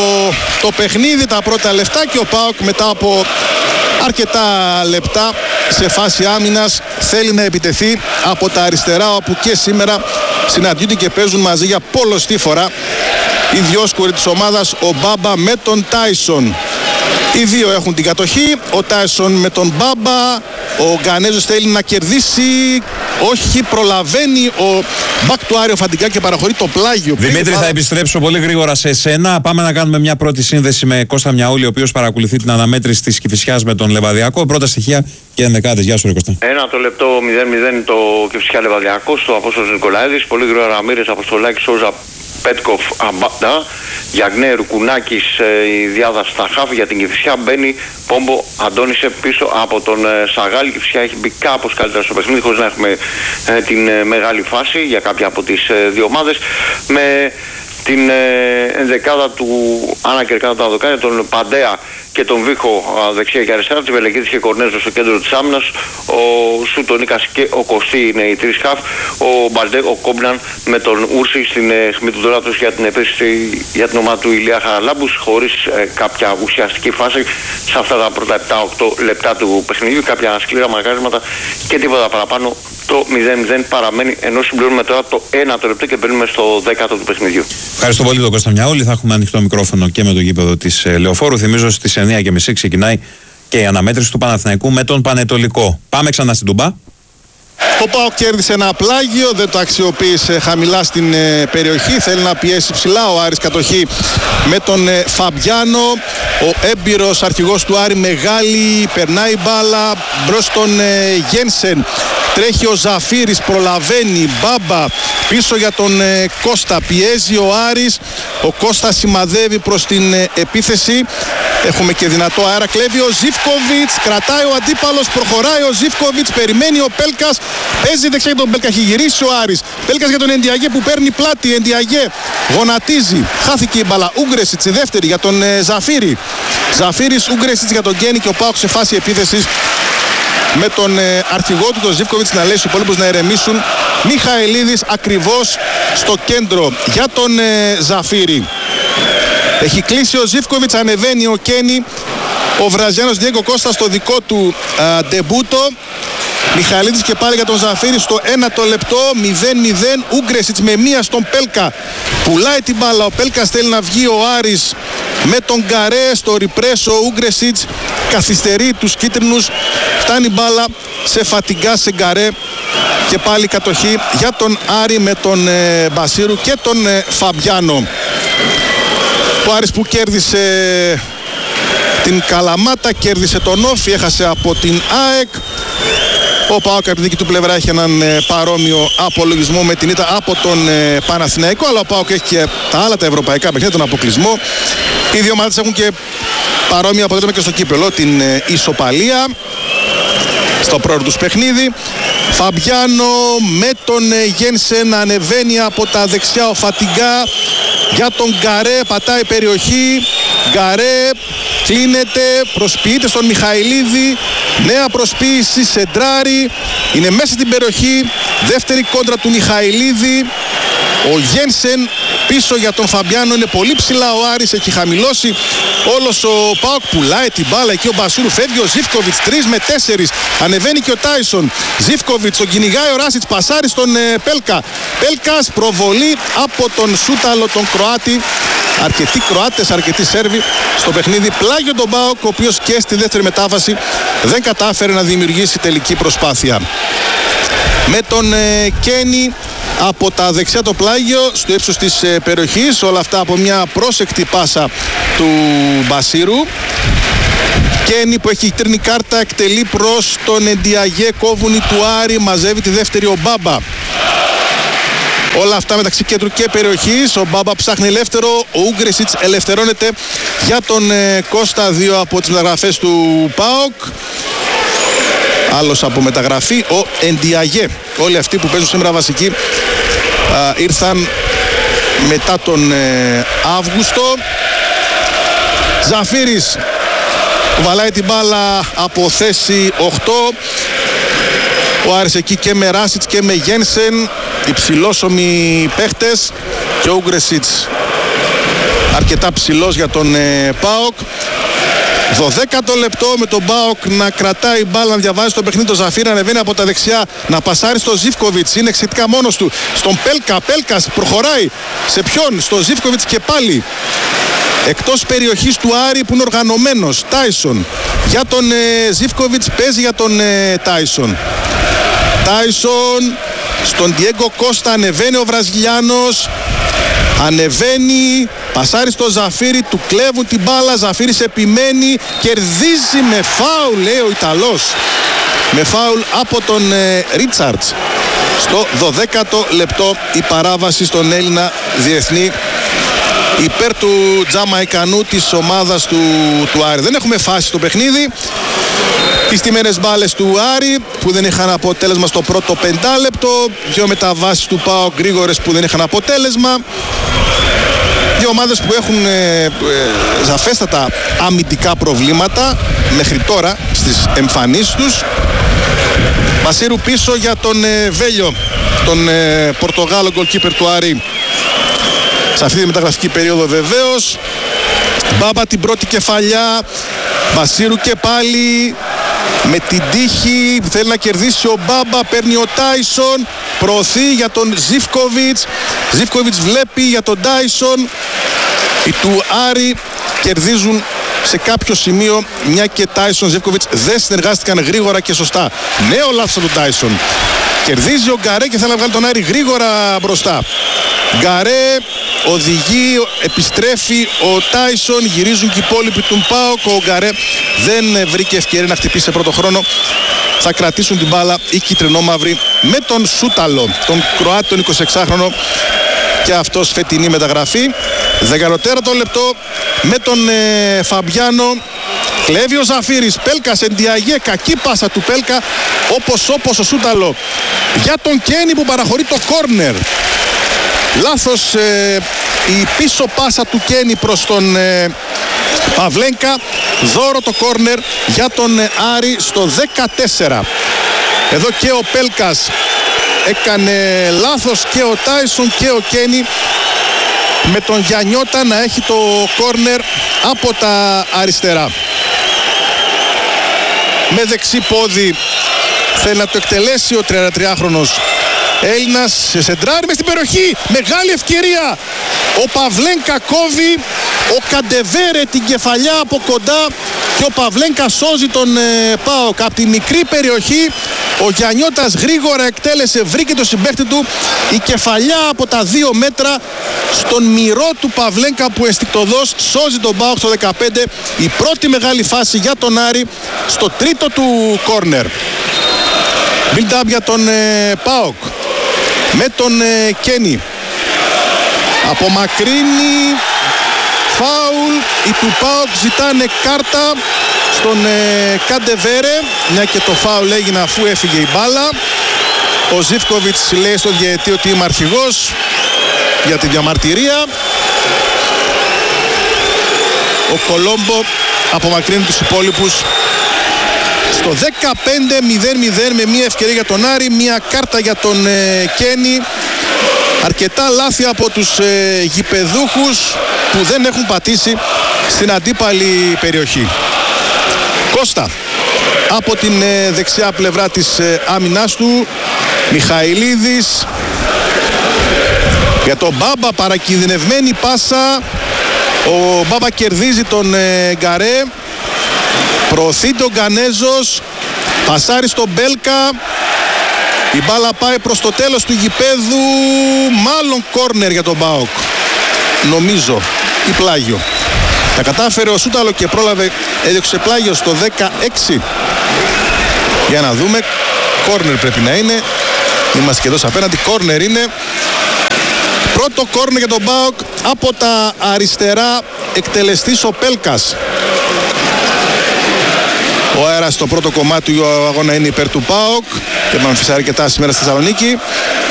το παιχνίδι τα πρώτα λεπτά και ο ΠΑΟΚ μετά από αρκετά λεπτά σε φάση άμυνας θέλει να επιτεθεί από τα αριστερά, όπου και σήμερα συναντιούνται και παίζουν μαζί για πολλοστή φορά οι δυο σκοροί της ομάδας, ο Μπάμπα με τον Τάισον. Οι δύο έχουν την κατοχή, ο Τάισον με τον Μπάμπα. Ο Γκανέζος θέλει να κερδίσει, όχι, προλαβαίνει ο μπακ του Άριο Φαντικά και παραχωρεί το πλάγιο. Δημήτρη, θα επιστρέψω πολύ γρήγορα σε εσένα. Πάμε να κάνουμε μια πρώτη σύνδεση με Κώστα Μιαούλη, ο οποίος παρακολουθεί την αναμέτρηση της Κηφισιάς με τον Λεβαδιακό. Πρώτα στοιχεία και ενδεκάδες. Γεια σου, ρε Κώστα. Ένα το λεπτό μηδέν μηδέν το Κηφισιά Λεβαδιακό, στο Απόστολος Νικολαίδης. Πολύ γρήγορα Ραμίρες, Αποστολάκης, Σόζα, Πέτκοφ, Αμπάντα, Γιαγνέρου, Κουνάκης, η διάδα στα χαφ. Για την Κηφισιά μπαίνει Πόμπο, Αντώνησε πίσω από τον ε, Σαγάλη. Η Κηφισιά έχει μπει κάπως καλύτερα στο παιχνίδι, χωρίς να έχουμε ε, την ε, μεγάλη φάση για κάποια από τις ε, δύο ομάδες. Με την ε, ενδεκάδα του Άννα Κερκάτα τα δοκάρια, τον Παντέα και τον Βίχο δεξιά και αριστερά, τη Βελεγίδης και Κορνέζο στο κέντρο της άμυνας, ο Σουτονίκας και ο Κωστή είναι οι τρεις χαφ, ο Μπαλντέ, ο Κόμπναν με τον Ούρση στην αιχμή του δωράτους για την επίθεση για την ομάδα του Ηλία Χαραλάμπους, χωρίς ε, κάποια ουσιαστική φάση σε αυτά τα πρώτα επτά οκτώ λεπτά του παιχνιδιού, κάποια σκληρά μαγκάρισματα και τίποτα παραπάνω. Το μηδέν μηδέν παραμένει, ενώ συμπληρώνουμε τώρα το ένα το λεπτό και μπαίνουμε στο δέκατο του παιχνιδιού. Ευχαριστώ πολύ τον Κώστα Μιαούλη. Θα έχουμε ανοιχτό μικρόφωνο και με το γήπεδο της ε, Λεωφόρου. Θυμίζω στις εννιά και μισή ξεκινάει και η αναμέτρηση του Παναθηναϊκού με τον Πανετολικό. Πάμε ξανά στην Τούμπα. Ο ΠΑΟΚ κέρδισε ένα πλάγιο, δεν το αξιοποίησε χαμηλά στην ε, περιοχή. Θέλει να πιέσει ψηλά ο Άρης, κατοχή με τον ε, Φαμπιάνο. Ο έμπειρος αρχηγός του Άρη, μεγάλη, περνάει μπάλα μπρος τον ε, Γένσεν. Τρέχει ο Ζαφίρης, προλαβαίνει, Μπάμπα πίσω για τον ε, Κώστα. Πιέζει ο Άρης, ο Κώστας σημαδεύει προς την ε, επίθεση. Έχουμε και δυνατό αέρα, κλέβει ο Ζίβκοβιτς, κρατάει ο αντίπαλος, προχωράει ο Ζίβκοβιτς, περιμένει ο Πέλκας, παίζει δεξιά για τον Πέλκα, έχει γυρίσει ο Άρης. Πέλκας για τον Εντιαγέ που παίρνει πλάτη, Εντιαγέ γονατίζει, χάθηκε η μπαλά. Ούγκρεσιτς η δεύτερη για τον ε, Ζαφίρη. Ζαφίρης, Ούγκρεσιτς για τον Γκένι και ο ΠΑΟΚ σε φάση επίθεσης με τον ε, αρχηγό του, τον Ζίβκοβιτς, να λέει στους υπόλοιπους να ηρεμήσουν. Μιχαηλίδης ακριβώς στο κέντρο για τον ε, Ζαφίρη. Έχει κλείσει ο Ζίβκοβιτς, ανεβαίνει ο Κένι. Ο Βραζιάνος Διέγκο Κώστα στο δικό του α, ντεμπούτο. Μιχαηλίδης και πάλι για τον Ζαφίρη στο ένα το λεπτό, μηδέν μηδέν. Ούγκρεσιτς με μία στον Πέλκα. Πουλάει την μπάλα, ο Πέλκας θέλει να βγει, ο Άρης με τον Γκαρέ στο ριπρές. Ο Ούγκρεσιτς καθυστερεί τους κίτρινους. Φτάνει μπάλα σε Φατιγκά, σε Γκαρέ. Και πάλι κατοχή για τον Άρη με τον ε, Μπασίρου και τον ε, Φαμπιάνο. Ο Άρης που κέρδισε την Καλαμάτα, κέρδισε τον Όφη, έχασε από την ΑΕΚ. Ο ΠΑΟΚ από τη δική του πλευρά έχει έναν ε, παρόμοιο απολογισμό με την ήττα από τον ε, Παναθηναϊκό, αλλά ο ΠΑΟΚ έχει και τα άλλα τα ευρωπαϊκά παιχνίδια, τον αποκλεισμό. Οι δύο ομάδες έχουν και παρόμοια αποτέλεσμα και στο κύπελλο, την ε, ισοπαλία στο πρώτο τους παιχνίδι. Φαμπιάνο με τον ε, Γένσεν, ανεβαίνει από τα δεξιά ο Φατιγκά για τον Γκαρέ, πατάει περιοχή. Γκαρέ κλείνεται, προσποιείται στον Μιχαηλίδη, νέα προσποίηση, σεντράρι, είναι μέσα στην περιοχή, δεύτερη κόντρα του Μιχαηλίδη. Ο Γένσεν πίσω για τον Φαμπιάνο, είναι πολύ ψηλά ο Άρης, έχει χαμηλώσει όλος ο ΠΑΟΚ, πουλάει την μπάλα εκεί ο Μπασούρου, φεύγει ο Ζίβκοβιτς, τρεις με τέσσερις, ανεβαίνει και ο Τάισον. Ζίβκοβιτς, τον κυνηγάει ο Ράσιτς, πασάρει στον ε, Πέλκα. Πέλκας, προβολή από τον Σούταλο, τον Κροάτη. Αρκετοί Κροάτες, αρκετοί Σέρβοι στο παιχνίδι. Πλάγιο τον ΠΑΟΚ, ο οποίος και στη δεύτερη μετάφαση δεν κατάφερε να δημιουργήσει τελική προσπάθεια. Με τον ε, Κένι από τα δεξιά το πλάγιο στο ύψος της ε, περιοχής, όλα αυτά από μια πρόσεκτη πάσα του Μπασίρου. Κένι που έχει κίτρινη κάρτα εκτελεί προς τον Εντιαγέ, κόβουνη του Άρη, μαζεύει τη δεύτερη ο Μπάμπα. Όλα αυτά μεταξύ κέντρου και περιοχής. Ο Μπάμπα ψάχνει ελεύθερο. Ο Ούγκρεσιτς ελευθερώνεται για τον ε, Κώστα. Δύο από τις μεταγραφές του ΠΑΟΚ. Άλλος από μεταγραφή ο Εντιαγέ. Όλοι αυτοί που παίζουν σήμερα βασική α, ήρθαν μετά τον ε, Αύγουστο. Ζαφύρης βαλάει την μπάλα από θέση οκτώ. Ο Άρης εκεί και με Ράσιτς και με Γένσεν, υψηλόσωμοι παίχτες, και ο Ούγκρεσιτς αρκετά ψηλός για τον ε, ΠΑΟΚ. δωδέκατο λεπτό με τον ΠΑΟΚ να κρατάει μπάλα, να διαβάζει το παιχνίδι. Το Ζαφίρι ανεβαίνει από τα δεξιά, να πασάρει στο Ζίβκοβιτς, είναι εξαιρετικά μόνος του. Στον Πέλκα, Πέλκας προχωράει σε ποιον, στο Ζίβκοβιτς και πάλι. Εκτός περιοχής του Άρη που είναι οργανωμένος. Τάισον για τον ε, Ζίβκοβιτς, παίζει για τον ε, Τάισον. Τάισον στον Ντιέγκο Κώστα, ανεβαίνει ο Βραζιλιάνος. Ανεβαίνει, πασάρει στο Ζαφίρι, του κλέβουν την μπάλα. Ζαφίρις επιμένει, κερδίζει με φάουλ, λέει ο Ιταλός. Με φάουλ από τον ε, Ρίτσαρτς. Στο δωδέκατο λεπτό η παράβαση στον Έλληνα διεθνή υπέρ του Τζαμαϊκανού της ομάδας του, του Άρη. Δεν έχουμε φάση στο παιχνίδι. Τις τιμένες μπάλες του Άρη που δεν είχαν αποτέλεσμα στο πρώτο πεντάλεπτο. Δύο μεταβάσεις του ΠΑΟΚ γρήγορες που δεν είχαν αποτέλεσμα. Δύο ομάδες που έχουν ε, ε, σαφέστατα αμυντικά προβλήματα μέχρι τώρα στις εμφανίσεις τους. Μπασίρου πίσω για τον ε, Βέλιο, τον ε, Πορτογάλο γκολκίπερ του Άρη σε αυτή τη μεταγραφική περίοδο βεβαίως. Μπάμπα την πρώτη κεφαλιά. Μπασίρου και πάλι με την τύχη θέλει να κερδίσει ο Μπάμπα, παίρνει ο Τάισον, προωθεί για τον Ζίβκοβιτς. Ζίβκοβιτς βλέπει για τον Τάισον. Οι του Άρη κερδίζουν σε κάποιο σημείο, μια και Τάισον Ζίβκοβιτς δεν συνεργάστηκαν γρήγορα και σωστά. Νέο λάθος από τον Τάισον. Κερδίζει ο Γκαρέ και θέλει να βγάλει τον Άρη γρήγορα μπροστά. Γκαρέ οδηγεί, επιστρέφει ο Τάισον, γυρίζουν και οι υπόλοιποι του ΠΑΟΚ. Ο Γκαρέ δεν βρήκε ευκαιρία να χτυπήσει σε πρώτο χρόνο. Θα κρατήσουν την μπάλα οι κυτρινόμαυροι με τον Σούταλο, τον Κροάτη, τον εικοσιεξάχρονο, και αυτός φετινή μεταγραφή. δεκατέσσερα λεπτό με τον ε, Φαμπιάνο. Κλέβει ο Ζαφύρης, Πέλκας, Εντιαγέ, κακή πάσα του Πέλκα, όπως όπως ο Σούταλο για τον Κένι που παραχωρεί το κόρνερ. Λάθος ε, η πίσω πάσα του Κένι προς τον ε, Παυλένκα. Δώρο το κόρνερ για τον ε, Άρη στο δεκατέσσερα. Εδώ και ο Πέλκας έκανε λάθος, και ο Τάισον και ο Κένι, με τον Γιαννιώτα να έχει το κόρνερ από τα αριστερά. Με δεξί πόδι θέλει να το εκτελέσει ο τριαντατριάχρονος Έλληνας, σε σεντράρι μες στην περιοχή, μεγάλη ευκαιρία. Ο Παυλένκα κόβει, ο Καντεβέρε την κεφαλιά από κοντά και ο Παυλένκα σώζει τον ε, ΠΑΟΚ από τη μικρή περιοχή. Ο Γιαννιώτας γρήγορα εκτέλεσε, βρήκε το συμπαίχτη του, η κεφαλιά από τα δύο μέτρα στον μυρό του Παυλένκα που ενστικτωδώς σώζει τον ΠΑΟΚ στο δεκαπέντε. Η πρώτη μεγάλη φάση για τον Άρη στο τρίτο του κόρνερ. Build up για τον ε, ΠΑΟΚ με τον ε, Κένι. Απομακρύνει, φάουλ, οι του ΠΑΟΚ ζητάνε κάρτα στον ε, Καντεβέρε, μια και το φάουλ έγινε αφού έφυγε η μπάλα. Ο Ζίβκοβιτς λέει στο διαιτητή ότι είμαι αρχηγός για τη διαμαρτυρία. Ο Κολόμπο απομακρύνει τους υπόλοιπους. Στο δεκαπέντε μηδέν μηδέν με μια ευκαιρία για τον Άρη, μια κάρτα για τον ε, Κένι. Αρκετά λάθη από τους ε, γηπεδούχους που δεν έχουν πατήσει στην αντίπαλη περιοχή. Κώστα από την ε, δεξιά πλευρά της ε, άμυνάς του. Μιχαηλίδης για τον Μπάμπα, παρακινδυνευμένη πάσα. Ο Μπάμπα κερδίζει τον ε, Γκαρέ. Προωθεί τον Γκανέζος. Πασάρει στον Μπέλκα. Η μπάλα πάει προς το τέλος του γηπέδου. Μάλλον κόρνερ για τον ΠΑΟΚ, νομίζω, ή πλάγιο. Τα κατάφερε ο Σούταλο και πρόλαβε, έδιωξε πλάγιο στο δεκαέξι. Για να δούμε. Κόρνερ πρέπει να είναι. Είμαστε και εδώ απέναντι. Κόρνερ είναι. Πρώτο κόρνερ για τον ΠΑΟΚ. Από τα αριστερά εκτελεστής ο Πέλκας. Ο αέρας στο πρώτο κομμάτι του αγώνα είναι υπέρ του ΠΑΟΚ. Και πάμε φυσικά αρκετά σήμερα στη Θεσσαλονίκη.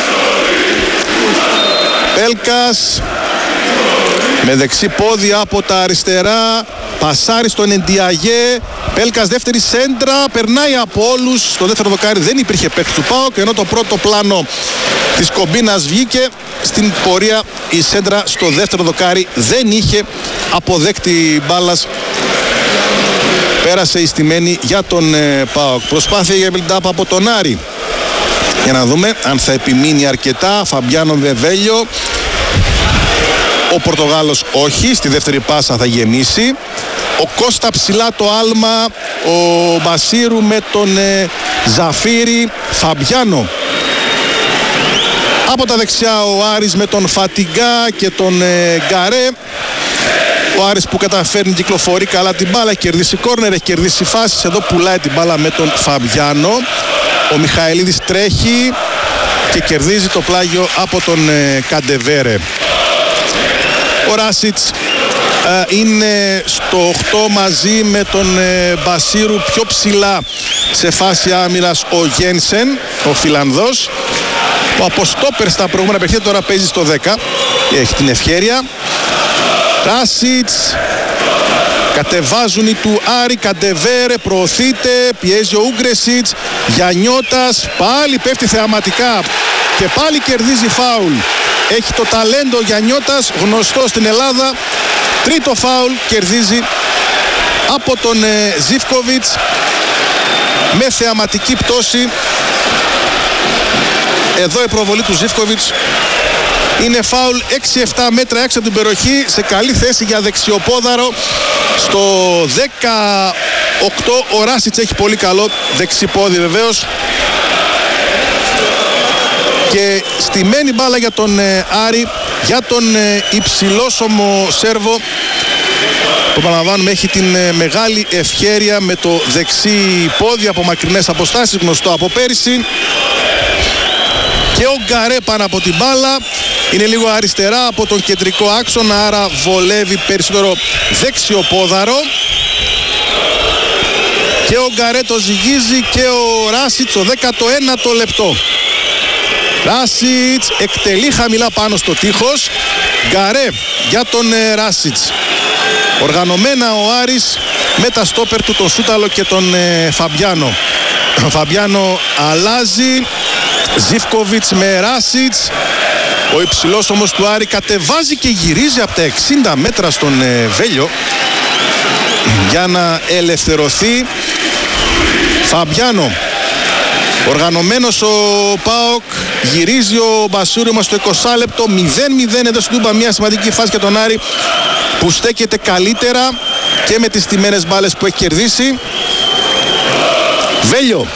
Πέλκας με δεξί πόδι από τα αριστερά. Πασάρι στον Εντιαγέ. Πέλκας δεύτερη σέντρα. Περνάει από όλους. Στο δεύτερο δοκάρι δεν υπήρχε παίκτη του ΠΑΟΚ. Ενώ το πρώτο πλάνο της κομπίνας βγήκε. Στην πορεία η σέντρα στο δεύτερο δοκάρι δεν είχε αποδέκτη μπάλας. Πέρασε η στημένη για τον ε, ΠΑΟΚ. Προσπάθεια για build-up από τον Άρη. Για να δούμε αν θα επιμείνει αρκετά. Φαμπιάνο Βεβέλιο. Ο Πορτογάλος όχι. Στη δεύτερη πάσα θα γεμίσει. Ο Κώστα ψηλά το άλμα. Ο Μπασίρου με τον ε, Ζαφύρη. Φαμπιάνο. Από τα δεξιά ο Άρης με τον Φατιγκά και τον ε, Γκαρέ. Ο Άρης που καταφέρνει, κυκλοφορεί καλά την μπάλα, έχει κερδίσει κόρνερ, έχει κερδίσει φάσεις. Εδώ πουλάει την μπάλα με τον Φαμπιάνο. Ο Μιχαηλίδης τρέχει και κερδίζει το πλάγιο από τον ε, Καντεβέρε. Ο Ράσιτς ε, είναι στο οκτώ μαζί με τον ε, Μπασίρου. Πιο ψηλά σε φάση άμυνας ο Γένσεν, ο Φιλανδός. Ο αποστόπερ στα προηγούμενα παιχνίδια τώρα παίζει στο δέκα. Έχει την ευχέρεια. Ράσιτς. Κατεβάζουν οι του Άρη. Καντεβέρε, προωθείται. Πιέζει ο Ούγκρεσιτς. Γιαννιώτας. Πάλι πέφτει θεαματικά. Και πάλι κερδίζει φάουλ. Έχει το ταλέντο ο Γιαννιώτας, γνωστό στην Ελλάδα. Τρίτο φάουλ κερδίζει από τον ε, Ζίβκοβιτς με θεαματική πτώση. Εδώ η προβολή του Ζίβκοβιτς είναι φάουλ έξι επτά μέτρα έξω από την περιοχή, σε καλή θέση για δεξιοπόδαρο. Στο δεκαοκτώ ο Ράσιτς έχει πολύ καλό δεξιπόδι βεβαίως. Και στημένη μπάλα για τον ε, Άρη, για τον ε, υψηλόσωμο Σέρβο. Το παραλαμβάνουμε, έχει την ε, μεγάλη ευχέρεια με το δεξί πόδι από μακρινές αποστάσεις, γνωστό από πέρυσι. Και ο Γκαρέ πάνω από την μπάλα. Είναι λίγο αριστερά από τον κεντρικό άξονα, άρα βολεύει περισσότερο δεξιοπόδαρο. Και ο Γκαρέ το ζυγίζει και ο Ράσιτς το δέκατο ένατο λεπτό. Ράσιτς εκτελεί χαμηλά πάνω στο τείχος. Γκαρέ για τον ε, Ράσιτς. Οργανωμένα ο Άρης με τα στόπερ του, τον Σούταλο και τον ε, Φαμπιάνο. Ο Φαμπιάνο αλλάζει. Ζίβκοβιτς με Ράσιτς. Ο υψηλός όμως του Άρη κατεβάζει και γυρίζει από τα εξήντα μέτρα στον ε, Βέλιο για να ελευθερωθεί. Φαμπιάνο. Οργανωμένος ο ΠΑΟΚ, γυρίζει ο Μπασούρη μας στο είκοσι λεπτό, μηδέν μηδέν. Εδώ στην Τούμπα μια σημαντική φάση για τον Άρη που στέκεται καλύτερα και με τις τιμένες μπάλες που έχει κερδίσει. Βέλιο.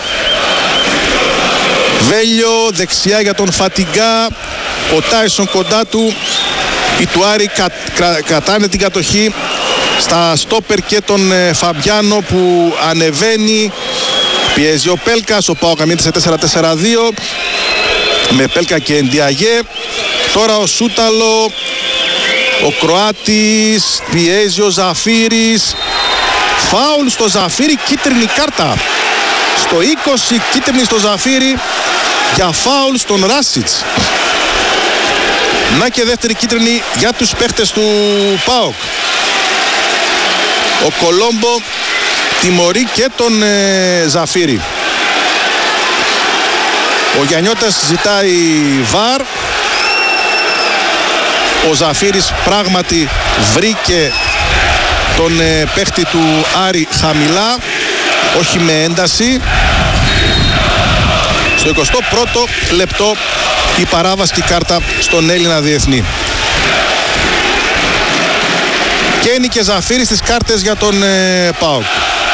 Βέλιο δεξιά για τον Φατιγκά. Ο Τάισον κοντά του. Οι του Άρη κα, κρα, κρατάνε την κατοχή στα στόπερ και τον ε, Φαμπιάνο που ανεβαίνει. Πιέζει ο Πέλκας, ο ΠΑΟΚ αμήνεται σε τέσσερα τέσσερα δύο με Πέλκα και Εντιαγέ. Τώρα ο Σούταλο, ο Κροάτης, πιέζει ο Ζαφύρης. Φάουλ στο Ζαφύρη, κίτρινη κάρτα. Στο είκοσι κίτρινη στο Ζαφύρη για φάουλ στον Ράσιτς. Να και δεύτερη κίτρινη για τους παίχτες του ΠΑΟΚ. Ο Κολόμπο τιμωρεί και τον ε, Ζαφύρη. Ο Γιαννιώτας ζητάει βαρ. Ο Ζαφύρης πράγματι βρήκε τον ε, παίχτη του Άρη χαμηλά, όχι με ένταση. Στο εικοστό πρώτο λεπτό η παράβαση και κάρτα στον Έλληνα διεθνή. Κένι και Ζαφύρη στις κάρτες για τον ε, ΠΑΟΚ.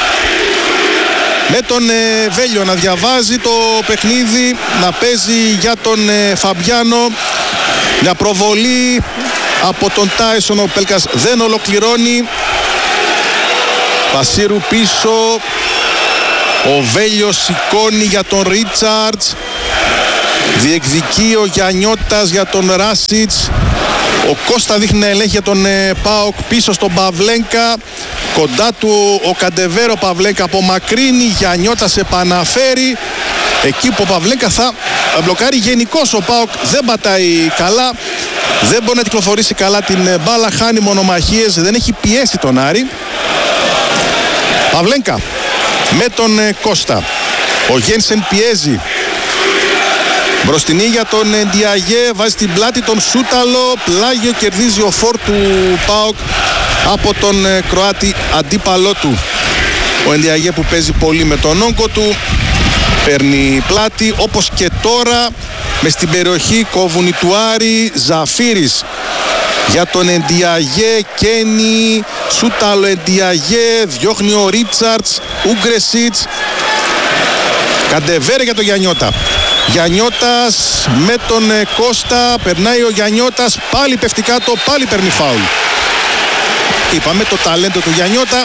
Με τον ε, Βέλιο να διαβάζει το παιχνίδι, να παίζει για τον ε, Φαμπιάνο. Μια προβολή από τον Τάισον, ο Πέλκας δεν ολοκληρώνει. Πασίρου πίσω. Ο Βέλιος σηκώνει για τον Ρίτσαρτς. Διεκδικεί ο Γιαννιώτας για τον Ράσιτς. Ο Κώστα δείχνει να ελέγχει για τον ε, ΠΑΟΚ πίσω στον Παυλένκα. Κοντά του ο Καντεβέρο, Παυλένκα απομακρύνει. Γιαννιώτας επαναφέρει. Εκεί που ο Παυλένκα θα μπλοκάρει. Γενικώς ο ΠΑΟΚ δεν πατάει καλά. Δεν μπορεί να κυκλοφορήσει καλά την ε, μπάλα. Χάνει μονομαχίες. Δεν έχει πιέσει τον Άρη. Παυλένκα με τον ε, Κώστα. Ο Γένσεν πιέζει. Μπροστινή για τον Ντιαγέ, βάζει την πλάτη τον Σούταλο. Πλάγιο κερδίζει ο φόρ του ΠΑΟΚ από τον ε, Κροάτη αντίπαλό του. Ο Ντιαγέ που παίζει πολύ με τον όγκο του. Παίρνει πλάτη όπως και τώρα. Μες στην περιοχή κόβουν οι του Άρη. Ζαφύρης για τον Εντιαγέ, Κένι, Σούταλο, Εντιαγέ, διώχνει ο Ρίτσαρτς, Ούγκρεσιτς. Καντεβέρε για τον Γιαννιώτα. Γιαννιώτας με τον ε, Κώστα, περνάει ο Γιαννιώτας, πάλι πέφτει κάτω, πάλι παίρνει φάουλ. Είπαμε το ταλέντο του Γιαννιώτα.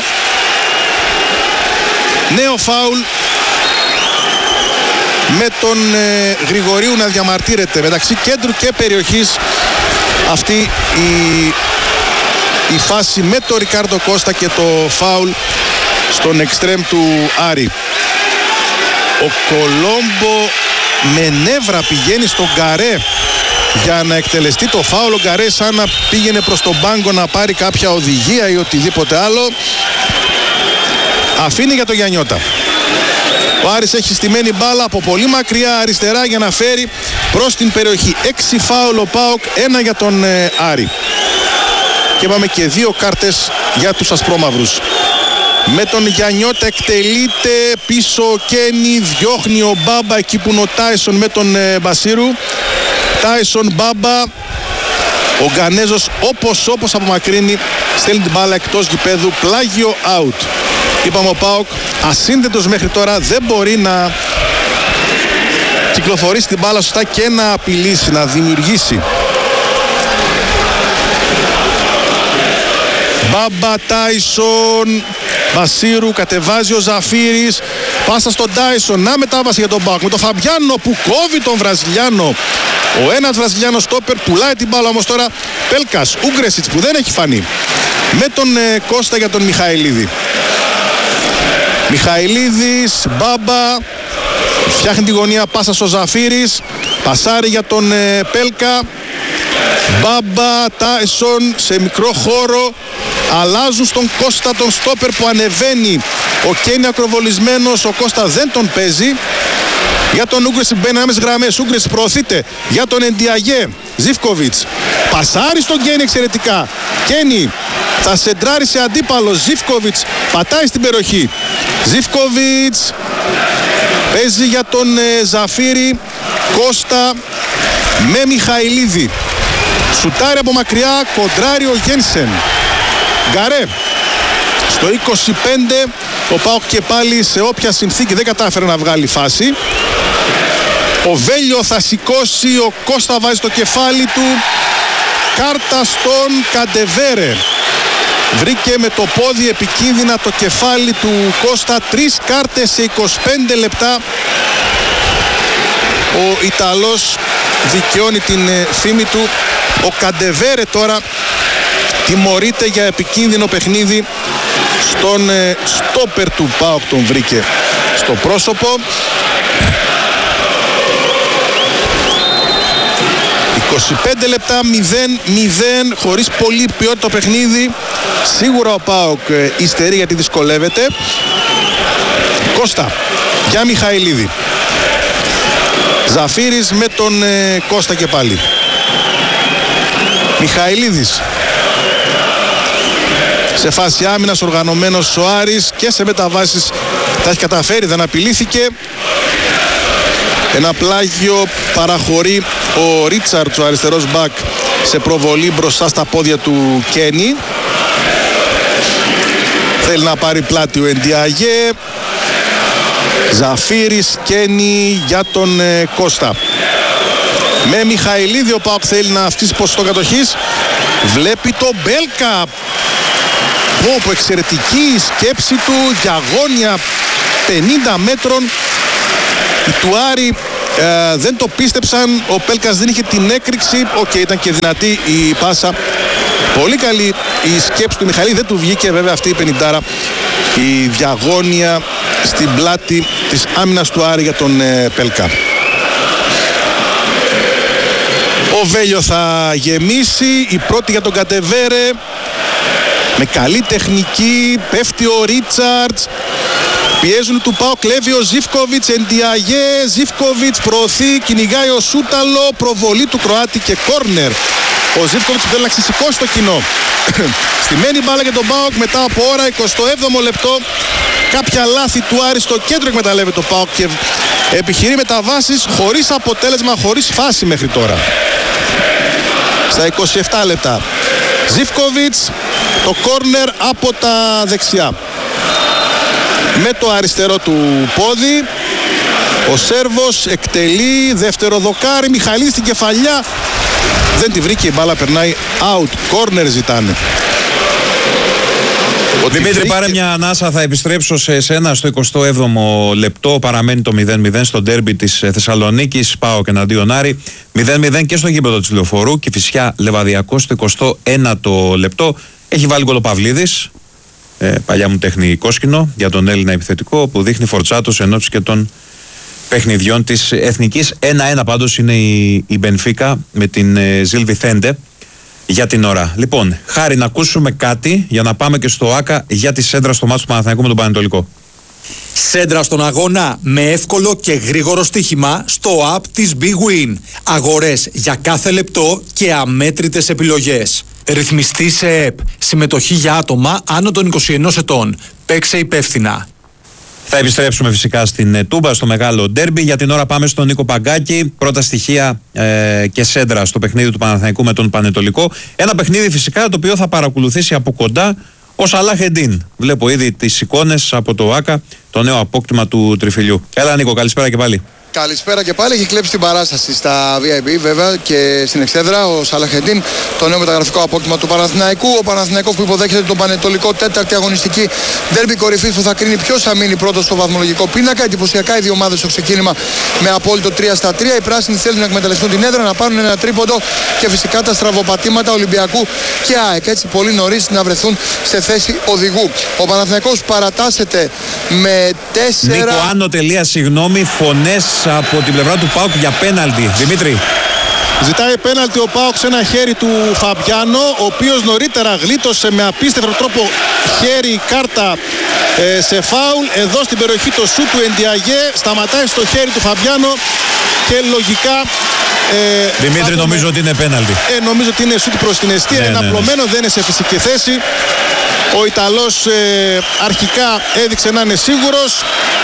Νέο φάουλ με τον ε, Γρηγορίου να διαμαρτύρεται μεταξύ κέντρου και περιοχής. Αυτή η, η φάση με τον Ρικάρντο Κώστα και το φάουλ στον εξτρέμ του Άρη. Ο Κολόμπο με νεύρα πηγαίνει στον Γκαρέ για να εκτελεστεί το φάουλ. Ο Γκαρέ σαν να πήγαινε προς τον πάγκο να πάρει κάποια οδηγία ή οτιδήποτε άλλο. Αφήνει για τον Γιαννιώτα. Ο Άρης έχει στημένη μπάλα από πολύ μακριά αριστερά για να φέρει προς την περιοχή. Έξι φάουλ ο ΠΑΟΚ, ένα για τον ε, Άρη. Και πάμε και δύο κάρτες για τους ασπρόμαυρους. Με τον Γιαννιώτα εκτελείται πίσω ο Κένι, διώχνει ο Μπάμπα εκεί που είναι ο Τάισον με τον ε, Μπασίρου. Τάισον, Μπάμπα. Ο Γκανέζος όπως όπως απομακρύνει, στέλνει την μπάλα εκτός γηπέδου, πλάγιο out. Είπαμε ο ΠΑΟΚ ασύνδετος μέχρι τώρα, δεν μπορεί να κυκλοφορήσει την μπάλα σωστά και να απειλήσει, να δημιουργήσει. Μπάμπα, Τάισον, Μπασίρου, κατεβάζει ο Ζαφύρης, πάσα στον Τάισον, να μετάβαση για τον ΠΑΟΚ με τον Φαμπιάνο που κόβει τον Βραζιλιάνο. Ο ένας Βραζιλιάνος στόπερ πουλάει την μπάλα όμως τώρα. Πέλκας, Ούγκρεσιτς που δεν έχει φανεί. Με τον ε, Κώστα για τον Μιχαηλίδη. Μιχαηλίδης, Μπάμπα, φτιάχνει τη γωνία, πάσα στο Ζαφύρης, πασάρει για τον ε, Πέλκα. Μπάμπα, Τάισον σε μικρό χώρο, αλλάζουν στον Κώστα τον στόπερ που ανεβαίνει. Ο Κένι ακροβολισμένος, ο Κώστα δεν τον παίζει. Για τον Ούγκρεσιτς μπαίνει άμεσες γραμμές. Ούγκρεσιτς προωθείται για τον Εντιαγέ. Ζίβκοβιτς πασάρει στον Κένι εξαιρετικά. Κένι θα σεντράρει σε αντίπαλο. Ζίβκοβιτς πατάει στην περιοχή. Ζίβκοβιτς παίζει για τον ε, Ζαφύρη. Κώστα με Μιχαηλίδη. Σουτάρει από μακριά, κοντράρει ο Γένσεν. Γκαρέ. Στο είκοσι πέντε ο ΠΑΟΚ και πάλι σε όποια συνθήκη δεν κατάφερε να βγάλει φάση. Ο Βέλιο θα σηκώσει, ο Κώστα βάζει το κεφάλι του. Κάρτα στον Καντεβέρε. βρήκε με το πόδι επικίνδυνα το κεφάλι του Κώστα. Τρεις κάρτες σε είκοσι πέντε λεπτά. Ο Ιταλός δικαιώνει την φήμη του. Ο Καντεβέρε τώρα τιμωρείται για επικίνδυνο παιχνίδι. Στον ε, στόπερ του ΠΑΟΚ τον βρήκε στο πρόσωπο. είκοσι πέντε λεπτά, μηδέν μηδέν, χωρίς πολύ ποιότητα το παιχνίδι. Σίγουρα ο ΠΑΟΚ ε, υστερεί γιατί δυσκολεύεται. Κώστα για Μιχαηλίδη. Ζαφύρης με τον ε, Κώστα και πάλι. Μιχαηλίδης. Σε φάση άμυνας οργανωμένος ο Άρης και σε μεταβάσεις τα έχει καταφέρει, δεν απειλήθηκε. Ένα πλάγιο παραχωρεί ο Ρίτσαρτς, ο αριστερός μπακ, σε προβολή μπροστά στα πόδια του Κένι. Θέλει να πάρει πλάτη ο Εντιαγέ. Ζαφύρης, Κένι για τον ε, Κώστα. Με Μιχαηλίδη ο ΠΑΟΚ θέλει να αυξήσει ποσοστό κατοχής. Βλέπει το Μπέλκα. Πω, εξαιρετική η σκέψη του για αγώνια πενήντα μέτρων. Οι του Άρη ε, δεν το πίστεψαν. Ο Πέλκας δεν είχε την έκρηξη. Οκ, okay, ήταν και δυνατή η πάσα. Πολύ καλή η σκέψη του Μιχαηλίδη. Δεν του βγήκε βέβαια αυτή η πενηντάρα. Η διαγώνια στην πλάτη της άμυνας του Άρη για τον ε, Πέλκα. Ο Βέλιο θα γεμίσει. Η πρώτη για τον Κατεβέρε. Με καλή τεχνική. Πέφτει ο Ρίτσαρτς. Πιέζουν του ΠΑΟΚ, κλέβει ο Ζίβκοβιτς, Εντιαγέ, Ζίβκοβιτς προωθεί, κυνηγάει ο Σούταλο, προβολή του Κροάτη και κόρνερ. Ο Ζίβκοβιτς θέλει να ξεσηκώσει το κοινό. Στημένη μπάλα για τον ΠΑΟΚ μετά από ώρα, εικοστό έβδομο λεπτό. Κάποια λάθη του Άρη στο κέντρο εκμεταλλεύεται το ΠΑΟΚ και επιχειρεί μεταβάσεις χωρίς αποτέλεσμα, χωρίς φάση μέχρι τώρα. Στα είκοσι επτά λεπτά. Ζίβκοβιτς, το κόρνερ από τα δεξιά. Με το αριστερό του πόδι ο Σέρβος εκτελεί, δεύτερο δοκάρι, Μιχαηλίδη στην κεφαλιά, δεν τη βρήκε, η μπάλα περνάει out, corner ζητάνε. Δημήτρη, βρήκε... πάρε μια ανάσα, θα επιστρέψω σε εσένα στο εικοστό έβδομο λεπτό. Παραμένει το μηδέν μηδέν στο ντέρμπι της Θεσσαλονίκης, ΠΑΟΚ εναντίον Άρη. μηδέν μηδέν και στο γήπεδο της Λεωφορού. Κηφισιά Λεβαδιακός στο εικοστό ένατο λεπτό. Έχει βάλει γκολ ο Παυλίδης. Ε, παλιά μου τέχνη κόσκινο για τον Έλληνα επιθετικό που δείχνει φορτσάτος ενόψει και των παιχνιδιών της Εθνικής. ένα ένα πάντως είναι η, η Μπενφίκα με την ε, Ζιλ Βιθέντε για την ώρα. Λοιπόν, Χάρη, να ακούσουμε κάτι για να πάμε και στο ΆΚΑ για τη σέντρα στο μάτσο του Παναθηναϊκού με τον Πανετολικό. Σέντρα στον αγώνα με εύκολο και γρήγορο στοίχημα στο app της Big Win. Αγορές για κάθε λεπτό και αμέτρητες επιλογές. Ρυθμιστή σε ΕΠ. Συμμετοχή για άτομα άνω των είκοσι ενός ετών. Παίξε υπεύθυνα. Θα επιστρέψουμε φυσικά στην Τούμπα, στο μεγάλο ντέρμπι. Για την ώρα πάμε στον Νίκο Παγκάκη. Πρώτα στοιχεία ε, και σέντρα στο παιχνίδι του Παναθηναϊκού με τον Πανετολικό. Ένα παιχνίδι φυσικά το οποίο θα παρακολουθήσει από κοντά ο Σαλάχ Εντίν. Βλέπω ήδη τις εικόνες από το ΆΚΑ, το νέο απόκτημα του Τριφυλιού. Έλα Νίκο, καλησπέρα και πάλι. Καλησπέρα και πάλι. Έχει κλέψει την παράσταση στα βι άι πι βέβαια και στην εξέδρα ο Σαλάχ Εντίν, το νέο μεταγραφικό απόκτημα του Παναθηναϊκού. Ο Παναθηναϊκός που υποδέχεται τον Πανετολικό, τέταρτη αγωνιστική ντέρμπι κορυφής που θα κρίνει ποιος θα μείνει πρώτος στο βαθμολογικό πίνακα. Εντυπωσιακά οι δύο ομάδες στο ξεκίνημα με απόλυτο τρία στα τρία. Οι πράσινοι θέλουν να εκμεταλλευτούν την έδρα, να πάρουν ένα τρίποντο και φυσικά τα στραβοπατήματα Ολυμπιακού και ΑΕΚ. Έτσι πολύ νωρίς να βρεθούν σε θέση οδηγού. Ο Παναθηναϊκός παρατάσσεται με τέσσερα. Νίκο, άνω τελεία, συγγνώμη, φωνές από την πλευρά του ΠΑΟΚ για πέναλτι. Δημήτρη. Ζητάει πέναλτι ο ΠΑΟΚ σε ένα χέρι του Φαμπιάνο, ο οποίος νωρίτερα γλίτωσε με απίστευτο τρόπο χέρι κάρτα ε, σε φάουλ. Εδώ στην περιοχή το σου του Εντιαγέ σταματάει στο χέρι του Φαμπιάνο και λογικά ε, Δημήτρη, φάτομαι, νομίζω ότι είναι πέναλτι. Ε, νομίζω ότι είναι σουτ προς την αιστεία, ναι, είναι ναι, απλωμένο, ναι. Δεν είναι σε φυσική θέση. Ο Ιταλός ε, αρχικά έδειξε να είναι σίγουρος.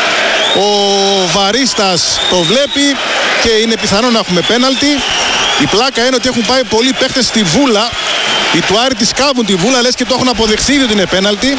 Ο Βαρίστας το βλέπει και είναι πιθανό να έχουμε πέναλτι. Η πλάκα είναι ότι έχουν πάει πολλοί παίχτες στη βούλα. Οι του Άρη τη σκάβουν τη βούλα, λες και το έχουν αποδεχθεί ότι είναι πέναλτι.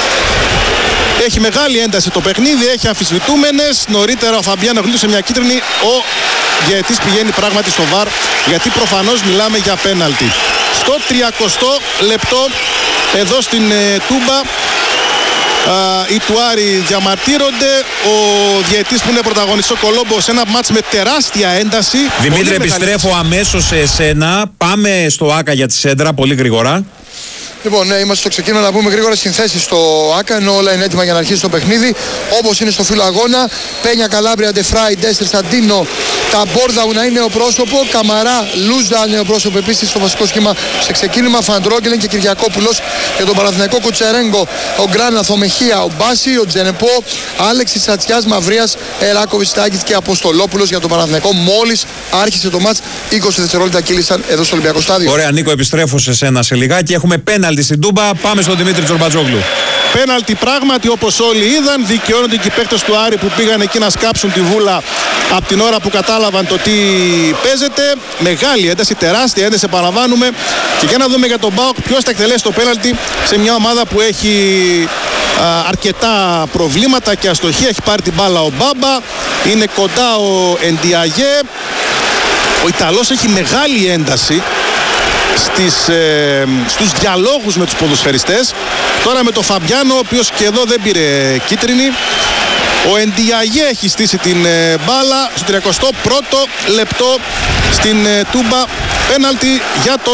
Έχει μεγάλη ένταση το παιχνίδι, έχει αμφισβητούμενες. Νωρίτερα ο Φαμπιάνο γλίτωσε μια κίτρινη. Ο διαιτής πηγαίνει πράγματι στο βαρ, γιατί προφανώς μιλάμε για πέναλτι. στο τριακοστό λεπτό εδώ στην ε, Τούμπα. Uh, οι του Άρη διαμαρτύρονται. Ο διαιτητής που είναι πρωταγωνιστής, ο Κολόμπο, σε ένα μάτς με τεράστια ένταση. Δημήτρη, επιστρέφω αμέσως σε εσένα. Πάμε στο Άκα για τη σέντρα, πολύ γρήγορα. Λοιπόν, ναι, είμαστε στο ξεκίνημα να πούμε γρήγορα συνθέσεις στο Άκα, ενώ όλα είναι έτοιμα για να αρχίσει το παιχνίδι. Όπως είναι στο φύλλο αγώνα, Πένια Καλάμπρια, Ντεφράι, Ντέστερ, Σαντίνο, Ταμπόρδαου να είναι ο πρόσωπο, Καμαρά, Λούζα είναι ο πρόσωπο επίσης στο βασικό σχήμα σε ξεκίνημα, Φαντρόγγελεν και Κυριακόπουλος για τον Παναθηναϊκό, Κουτσερέγκο, ο Γκράναθ, ο Μεχία, ο Μπάση, ο Τζενεπό, Άλεξης Τσατσιάς, Μαυρίας, Εράκοβιτς, Τάκης και Αποστολόπουλος για τον Παναθηναϊκό. Μόλις άρχισε το μάτς, είκοσι δευτερόλεπτα κύλησαν εδώ στο Ολυμπιακό Στάδιο. Ωραία, Νίκο, επιστρέφω σε σένα σε λιγάκι. Έχουμε πέναλτι στην Τούμπα. Πάμε στον Δημήτρη Τζορμπατζόγλου. Πέναλτι πράγματι, όπως όλοι είδαν. Δικαιώνονται και οι παίκτες του Άρη που πήγαν εκεί να σκάψουν τη βούλα από την ώρα που κατάλαβαν το τι παίζεται. Μεγάλη ένταση, τεράστια ένταση, επαναλαμβάνουμε. Και για να δούμε για τον ΠΑΟΚ ποιος θα εκτελέσει το πέναλτι σε μια ομάδα που έχει α, αρκετά προβλήματα και αστοχία. Έχει πάρει την μπάλα ο Μπάμπα. Είναι κοντά ο Εντιαγέ. Ο Ιταλός έχει μεγάλη ένταση στις, ε, στους διαλόγους με τους ποδοσφαιριστές. Τώρα με τον Φαμπιάνο, ο οποίος και εδώ δεν πήρε κίτρινη. Ο Εντιαγέ έχει στήσει την ε, μπάλα στο τριακοστό πρώτο λεπτό στην ε, Τούμπα. Πέναλτι για τον